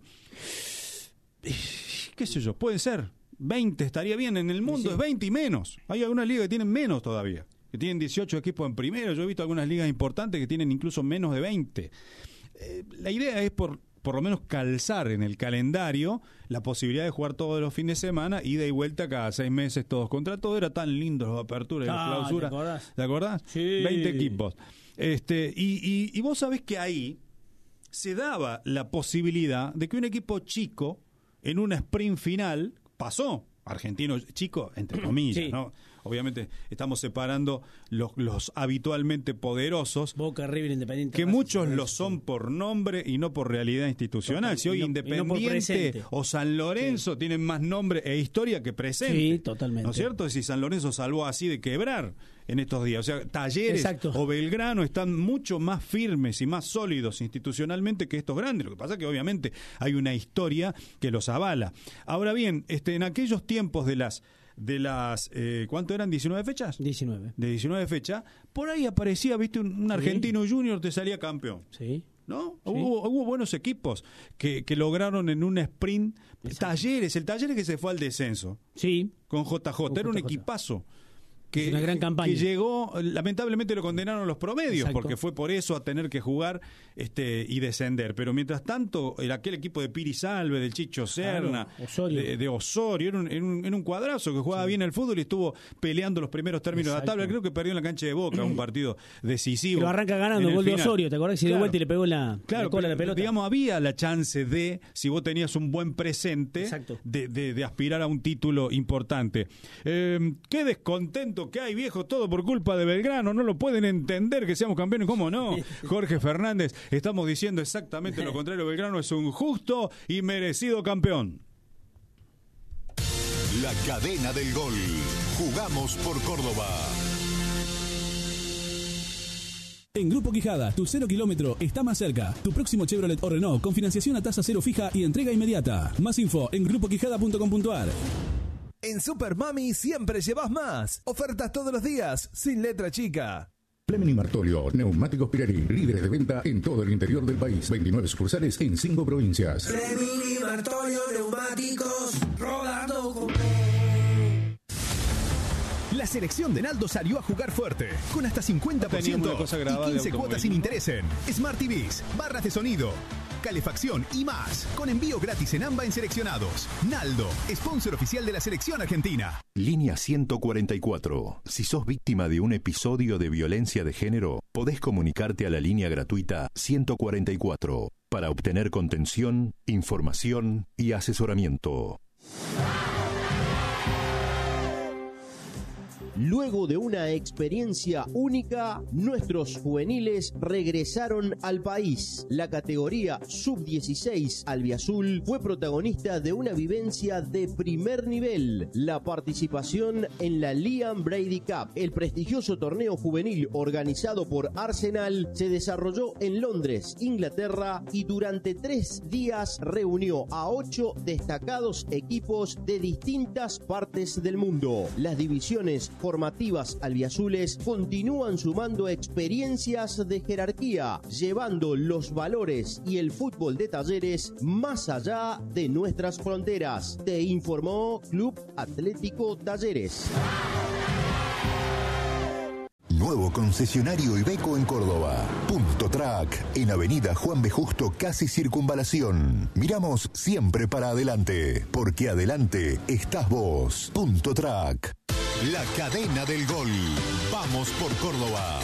Speaker 1: ¿Qué sé yo? Puede ser. 20 estaría bien. En el mundo es 20 y menos. Hay algunas ligas que tienen menos todavía, que tienen 18 equipos en primero. Yo he visto algunas ligas importantes que tienen incluso menos de 20. La idea es por lo menos calzar en el calendario la posibilidad de jugar todos los fines de semana, ida y vuelta cada 6 meses, todos contra todos. Era tan lindo las aperturas y las clausuras. ¿Te acordás?
Speaker 2: Sí.
Speaker 1: 20 equipos. Y vos sabés que ahí se daba la posibilidad de que un equipo chico en una sprint final pasó. Argentino chico, entre comillas, ¿no? Obviamente estamos separando los habitualmente poderosos,
Speaker 2: Boca, River, Independiente,
Speaker 1: que muchos lo son por nombre y no por realidad institucional. Si hoy Independiente o San Lorenzo tienen más nombre e historia que presente.
Speaker 2: Sí, totalmente.
Speaker 1: ¿No es cierto? Si San Lorenzo salvó así de quebrar en estos días. O sea, Talleres o Belgrano están mucho más firmes y más sólidos institucionalmente que estos grandes. Lo que pasa es que obviamente hay una historia que los avala. Ahora bien, en aquellos tiempos de las ¿cuánto eran? ¿19 fechas?
Speaker 2: 19.
Speaker 1: De 19 fechas, por ahí aparecía, viste, un argentino junior te salía campeón.
Speaker 2: Sí.
Speaker 1: ¿No?
Speaker 2: Sí.
Speaker 1: Hubo buenos equipos que lograron en un sprint. Talleres, el Talleres que se fue al descenso.
Speaker 2: Sí.
Speaker 1: Con JJ, era un equipazo.
Speaker 2: Una gran campaña.
Speaker 1: Que llegó, lamentablemente lo condenaron los promedios. Exacto. Porque fue por eso a tener que jugar y descender. Pero mientras tanto, aquel equipo de Piri Salve, del Chicho Serna, de Osorio, era un cuadrazo que jugaba bien el fútbol y estuvo peleando los primeros términos de la tabla. Creo que perdió en la cancha de Boca un partido decisivo.
Speaker 2: Pero arranca ganando, gol de Osorio, ¿te acordás? Si de vuelta y le pegó la cola a la pelota.
Speaker 1: Digamos, había la chance de, si vos tenías un buen presente, de aspirar a un título importante. Qué descontento que hay, viejo, todo por culpa de Belgrano, no lo pueden entender que seamos campeones, ¿cómo no? Jorge Fernández, estamos diciendo exactamente lo contrario, Belgrano es un justo y merecido campeón.
Speaker 4: La cadena del gol, jugamos por Córdoba.
Speaker 14: En Grupo Quijada, tu 0 kilómetro está más cerca. Tu próximo Chevrolet o Renault con financiación a tasa cero fija y entrega inmediata. Más info en grupoquijada.com.ar.
Speaker 7: En Super Mami siempre llevas más. Ofertas todos los días, sin letra chica.
Speaker 15: Fleming y Martolio, neumáticos Pirelli, líderes de venta en todo el interior del país. 29 sucursales en 5 provincias.
Speaker 16: Fleming y Martolio, neumáticos, rodando con...
Speaker 7: La selección de Naldo salió a jugar fuerte, con hasta 50% y 15 cuotas sin interés en Smart TVs, barras de sonido, calefacción y más, con envío gratis en AMBA en seleccionados. Naldo, sponsor oficial de la selección argentina.
Speaker 4: Línea 144. Si sos víctima de un episodio de violencia de género, podés comunicarte a la línea gratuita 144 para obtener contención, información y asesoramiento.
Speaker 17: Luego de una experiencia única, nuestros juveniles regresaron al país. La categoría Sub-16 albiazul fue protagonista de una vivencia de primer nivel, la participación en la Liam Brady Cup. El prestigioso torneo juvenil organizado por Arsenal se desarrolló en Londres, Inglaterra, y durante 3 días reunió a 8 destacados equipos de distintas partes del mundo. Las divisiones formativas albiazules continúan sumando experiencias de jerarquía, llevando los valores y el fútbol de Talleres más allá de nuestras fronteras. Te informó Club Atlético Talleres.
Speaker 4: Nuevo concesionario Iveco en Córdoba. Punto Track, en Avenida Juan B. Justo, casi Circunvalación. Miramos siempre para adelante, porque adelante estás vos. Punto Track. La cadena del gol. Vamos por Córdoba.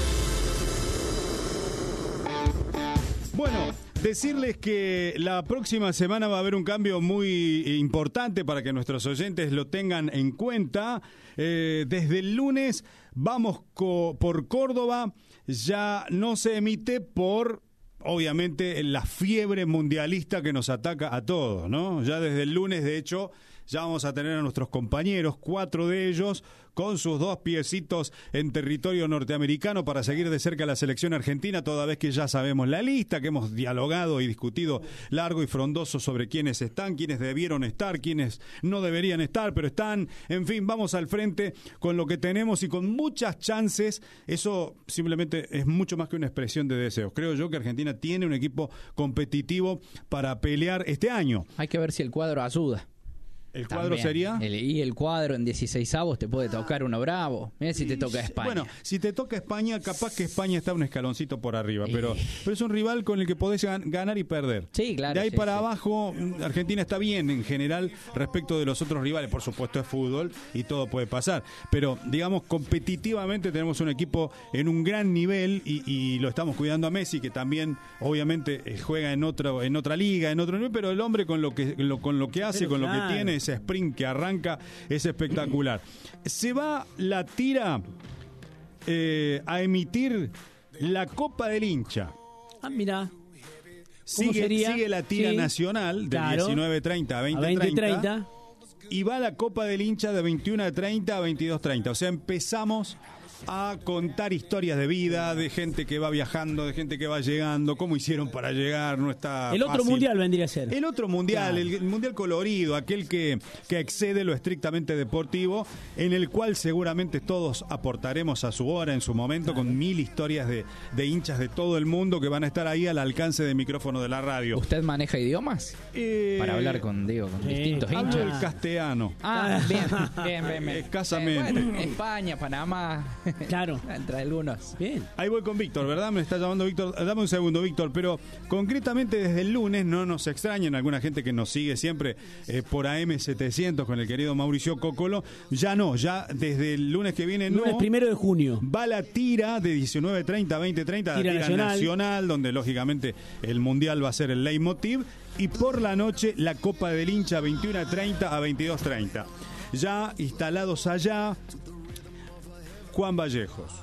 Speaker 1: Bueno, decirles que la próxima semana va a haber un cambio muy importante para que nuestros oyentes lo tengan en cuenta. Desde el lunes vamos por Córdoba. Ya no se emite por, obviamente, la fiebre mundialista que nos ataca a todos, ¿no? Ya desde el lunes, de hecho, ya vamos a tener a nuestros compañeros, 4 de ellos, con sus 2 piecitos en territorio norteamericano para seguir de cerca la selección argentina, toda vez que ya sabemos la lista, que hemos dialogado y discutido largo y frondoso sobre quiénes están, quiénes debieron estar, quiénes no deberían estar, pero están. En fin, vamos al frente con lo que tenemos y con muchas chances. Eso simplemente es mucho más que una expresión de deseos. Creo yo que Argentina tiene un equipo competitivo para pelear este año.
Speaker 3: Hay que ver si el cuadro ayuda.
Speaker 1: ¿El cuadro sería?
Speaker 3: El cuadro en 16avos te puede tocar uno bravo. Mira si te toca España.
Speaker 1: Bueno, si te toca España, capaz que España está un escaloncito por arriba, pero es un rival con el que podés ganar y perder.
Speaker 3: Sí, claro.
Speaker 1: De ahí para abajo, Argentina está bien en general respecto de los otros rivales. Por supuesto es fútbol y todo puede pasar, pero digamos competitivamente tenemos un equipo en un gran nivel y lo estamos cuidando a Messi, que también obviamente juega en otra liga, en otro nivel, pero el hombre con lo que hace, pero con lo que tiene, ese sprint que arranca es espectacular. Se va la tira a emitir la Copa del Hincha.
Speaker 2: Ah, mira.
Speaker 1: Sigue la tira nacional de 19:30 a 20:30 y va la Copa del Hincha de 21:30 a 22:30. O sea, empezamos a contar historias de vida, de gente que va viajando, de gente que va llegando, cómo hicieron para llegar, no está
Speaker 2: el otro
Speaker 1: fácil.
Speaker 2: mundial vendría a ser.
Speaker 1: El otro mundial, claro. el mundial colorido, aquel que excede lo estrictamente deportivo, en el cual seguramente todos aportaremos a su hora, en su momento, claro, con 1000 historias de hinchas de todo el mundo que van a estar ahí al alcance de micrófono de la radio.
Speaker 3: ¿Usted maneja idiomas? Para hablar con distintos hinchas.
Speaker 1: Hablo el castellano.
Speaker 3: Bien.
Speaker 1: Escasamente.
Speaker 3: Bueno, España, Panamá.
Speaker 2: Claro.
Speaker 3: Entre algunos.
Speaker 2: Bien.
Speaker 1: Ahí voy con Víctor, ¿verdad? Me está llamando Víctor. Dame un segundo, Víctor. Pero concretamente desde el lunes, no nos extrañen, alguna gente que nos sigue siempre por AM700 con el querido Mauricio Cocolo. Ya desde el lunes que viene
Speaker 2: lunes 1 de junio.
Speaker 1: Va la tira de 19:30 a 20:30, la tira nacional, donde lógicamente el mundial va a ser el leitmotiv. Y por la noche la Copa del Hincha 21:30 a 22:30. Ya instalados allá, Juan Vallejos,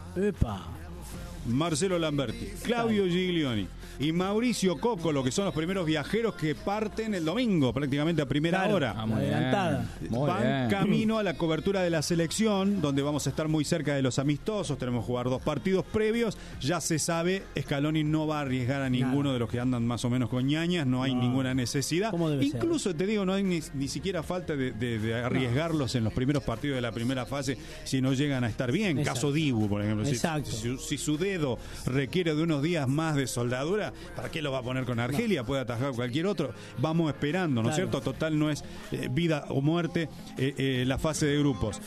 Speaker 1: Marcelo Lamberti, Claudio Giglioni y Mauricio Cocolo, que son los primeros viajeros que parten el domingo, prácticamente a primera hora.
Speaker 2: Adelantada.
Speaker 1: Van camino a la cobertura de la selección, donde vamos a estar muy cerca de los amistosos. Tenemos que jugar 2 partidos previos. Ya se sabe, Scaloni no va a arriesgar a ninguno de los que andan más o menos con ñañas. No hay ninguna necesidad. Incluso, te digo, no hay ni siquiera falta de arriesgarlos en los primeros partidos de la primera fase si no llegan a estar bien.
Speaker 2: Exacto.
Speaker 1: Caso Dibu, por ejemplo.
Speaker 2: Exacto.
Speaker 1: Si su dedo requiere de unos días más de soldadura, ¿para qué lo va a poner con Argelia? Puede atajar cualquier otro. Vamos esperando, ¿no es cierto? Total, no es vida o muerte la fase de grupos.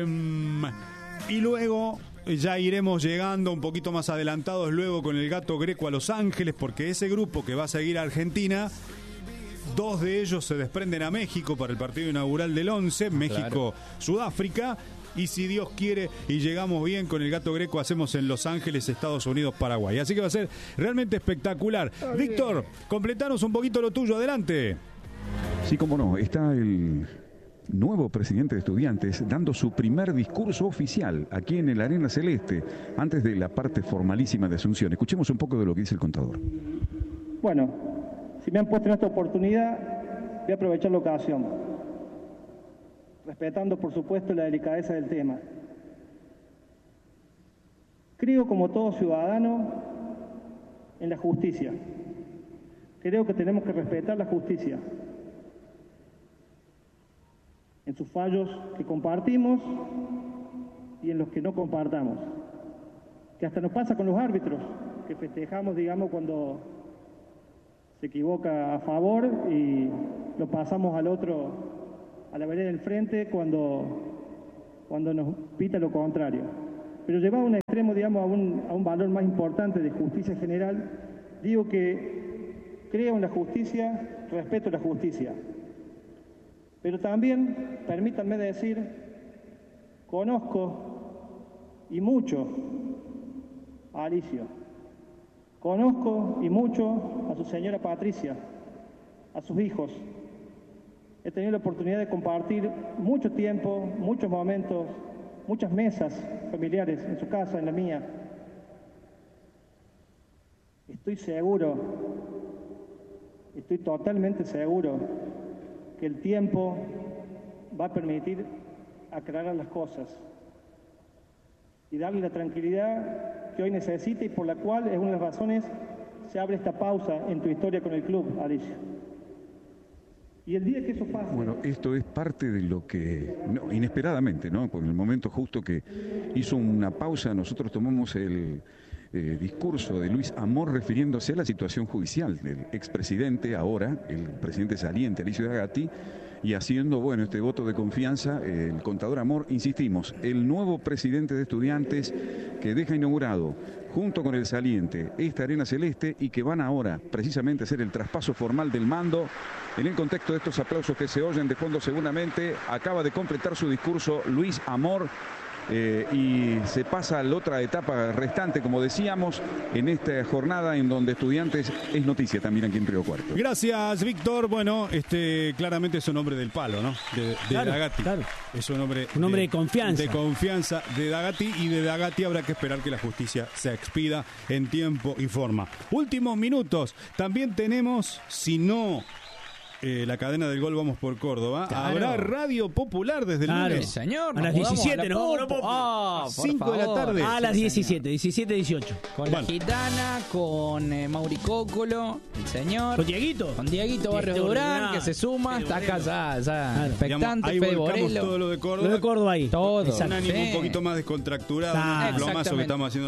Speaker 1: Y luego ya iremos llegando un poquito más adelantados luego con el Gato Greco a Los Ángeles, porque ese grupo que va a seguir a Argentina, 2 de ellos se desprenden a México para el partido inaugural del 11, México-Sudáfrica. Y si Dios quiere y llegamos bien con el Gato Greco, hacemos en Los Ángeles, Estados Unidos, Paraguay. Así que va a ser realmente espectacular. Víctor, completanos un poquito lo tuyo, adelante.
Speaker 9: Sí, cómo no, está nuevo presidente de Estudiantes, dando su primer discurso oficial aquí en el Arena Celeste, antes de la parte formalísima de Asunción. Escuchemos un poco de lo que dice el contador.
Speaker 18: Bueno, si me han puesto en esta oportunidad, voy a aprovechar la ocasión, respetando por supuesto la delicadeza del tema. Creo, como todo ciudadano, en la justicia. Creo que tenemos que respetar la justicia, en sus fallos que compartimos y en los que no compartamos. Que hasta nos pasa con los árbitros, que festejamos, digamos, cuando se equivoca a favor y lo pasamos al otro, a la vereda del frente, cuando nos pita lo contrario. Pero llevado a un extremo, digamos, a un valor más importante de justicia general, digo que creo en la justicia, respeto la justicia. Pero también, permítanme decir, conozco y mucho a Alicio. Conozco y mucho a su señora Patricia, a sus hijos. He tenido la oportunidad de compartir mucho tiempo, muchos momentos, muchas mesas familiares en su casa, en la mía. Estoy seguro, estoy totalmente seguro que el tiempo va a permitir aclarar las cosas y darle la tranquilidad que hoy necesita y por la cual es una de las razones se abre esta pausa en tu historia con el club, Alicia. Y el día que eso pase...
Speaker 9: Bueno, esto es parte de lo que, inesperadamente, ¿no? Por el momento justo que hizo una pausa, nosotros tomamos el discurso de Luis Amor refiriéndose a la situación judicial del expresidente, ahora el presidente saliente, Alicio Dagatti, y haciendo, bueno, este voto de confianza, el contador Amor, insistimos, el nuevo presidente de Estudiantes que deja inaugurado junto con el saliente esta Arena Celeste y que van ahora precisamente a hacer el traspaso formal del mando. En el contexto de estos aplausos que se oyen de fondo seguramente, acaba de completar su discurso Luis Amor y se pasa a la otra etapa restante, como decíamos, en esta jornada en donde Estudiantes es noticia también aquí en Río Cuarto.
Speaker 1: Gracias, Víctor. Bueno, claramente es un hombre del palo, ¿no? De claro, Dagatti. Claro. Es un hombre de confianza. De confianza de Dagatti, y de Dagatti habrá que esperar que la justicia se expida en tiempo y forma. Últimos minutos. También tenemos, si no... la cadena del gol, vamos por Córdoba. Claro. Habrá Radio Popular desde el lunes.
Speaker 3: Señor,
Speaker 2: a las 17, ¿no?
Speaker 1: 5 de la tarde.
Speaker 2: A las 17, 18.
Speaker 3: Con la Gitana, con Mauri Cócolo, el señor.
Speaker 2: Con Dieguito.
Speaker 3: Con Dieguito Barrio Durán, que se suma. Está acá ya expectante.
Speaker 1: Ahí volcamos todo lo de Córdoba.
Speaker 2: Lo de Córdoba ahí.
Speaker 3: Todo.
Speaker 1: Un ánimo un poquito más descontracturado. Un diplomazo que estamos haciendo.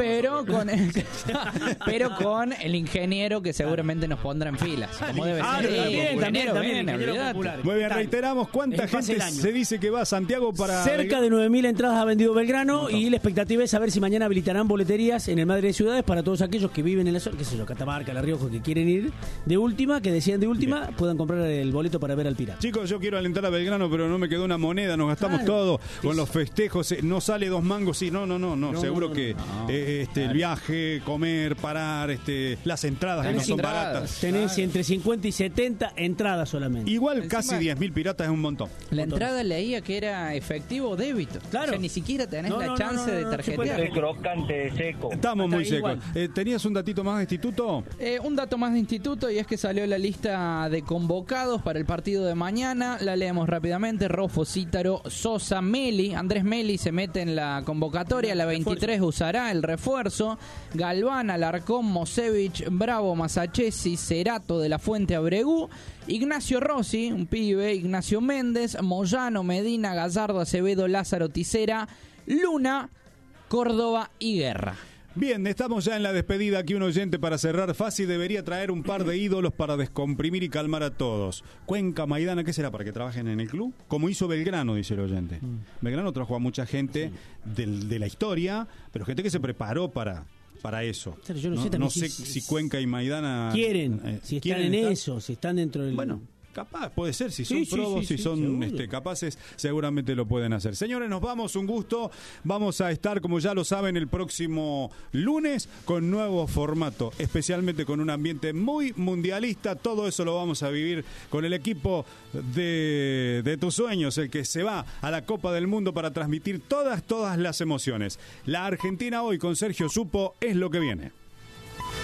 Speaker 3: Pero con el ingeniero que seguramente nos pondrá en filas. Como debe ser.
Speaker 2: También.
Speaker 1: Muy bien, reiteramos cuánta gente se dice que va a Santiago para...
Speaker 2: Cerca de 9.000 entradas ha vendido Belgrano y la expectativa es saber si mañana habilitarán boleterías en el Madre de Ciudades para todos aquellos que viven en la zona, qué sé yo, Catamarca, La Rioja, que quieren ir de última, que decían de última, puedan comprar el boleto para ver al Pirata.
Speaker 1: Chicos, yo quiero alentar a Belgrano, pero no me quedó una moneda, nos gastamos todo con los festejos, no sale 2 mangos, sí, no, seguro que el viaje, comer, parar, las entradas que no son baratas.
Speaker 2: Tenés entre 50 y 70 entradas solamente.
Speaker 1: Igual casi 10.000 piratas es un montón.
Speaker 3: La entrada leía que era efectivo o débito. Claro. O sea, ni siquiera tenés la chance de tarjetear.
Speaker 19: Es crocante, seco.
Speaker 1: Estamos muy secos. ¿Tenías un datito más de instituto?
Speaker 3: Un dato más de instituto, y es que salió la lista de convocados para el partido de mañana. La leemos rápidamente. Rofo, Cítaro, Sosa, Meli. Andrés Meli se mete en la convocatoria. La 23 usará el refuerzo. Galván, Alarcón, Mosevich, Bravo, Masachesi, Cerato, de la Fuente, Abregú. Ignacio Rossi, un pibe, Ignacio Méndez, Moyano, Medina, Gallardo, Acevedo, Lázaro, Ticera, Luna, Córdoba y Guerra.
Speaker 1: Bien, estamos ya en la despedida. Aquí un oyente para cerrar. Fácil debería traer un par de ídolos para descomprimir y calmar a todos. Cuenca, Maidana, ¿qué será? ¿Para que trabajen en el club? Como hizo Belgrano, dice el oyente. Belgrano trajo a mucha gente de la historia, pero gente que se preparó para eso.
Speaker 2: Yo no sé
Speaker 1: si Cuenca y Maidana
Speaker 2: quieren, si están en eso, si están dentro del...
Speaker 1: Bueno, Capaz, puede ser, si son probos, si son capaces, seguramente lo pueden hacer. Señores, nos vamos, un gusto. Vamos a estar, como ya lo saben, el próximo lunes con nuevo formato, especialmente con un ambiente muy mundialista. Todo eso lo vamos a vivir con el equipo de tus sueños, el que se va a la Copa del Mundo para transmitir todas las emociones. La Argentina hoy con Sergio Supo es lo que viene.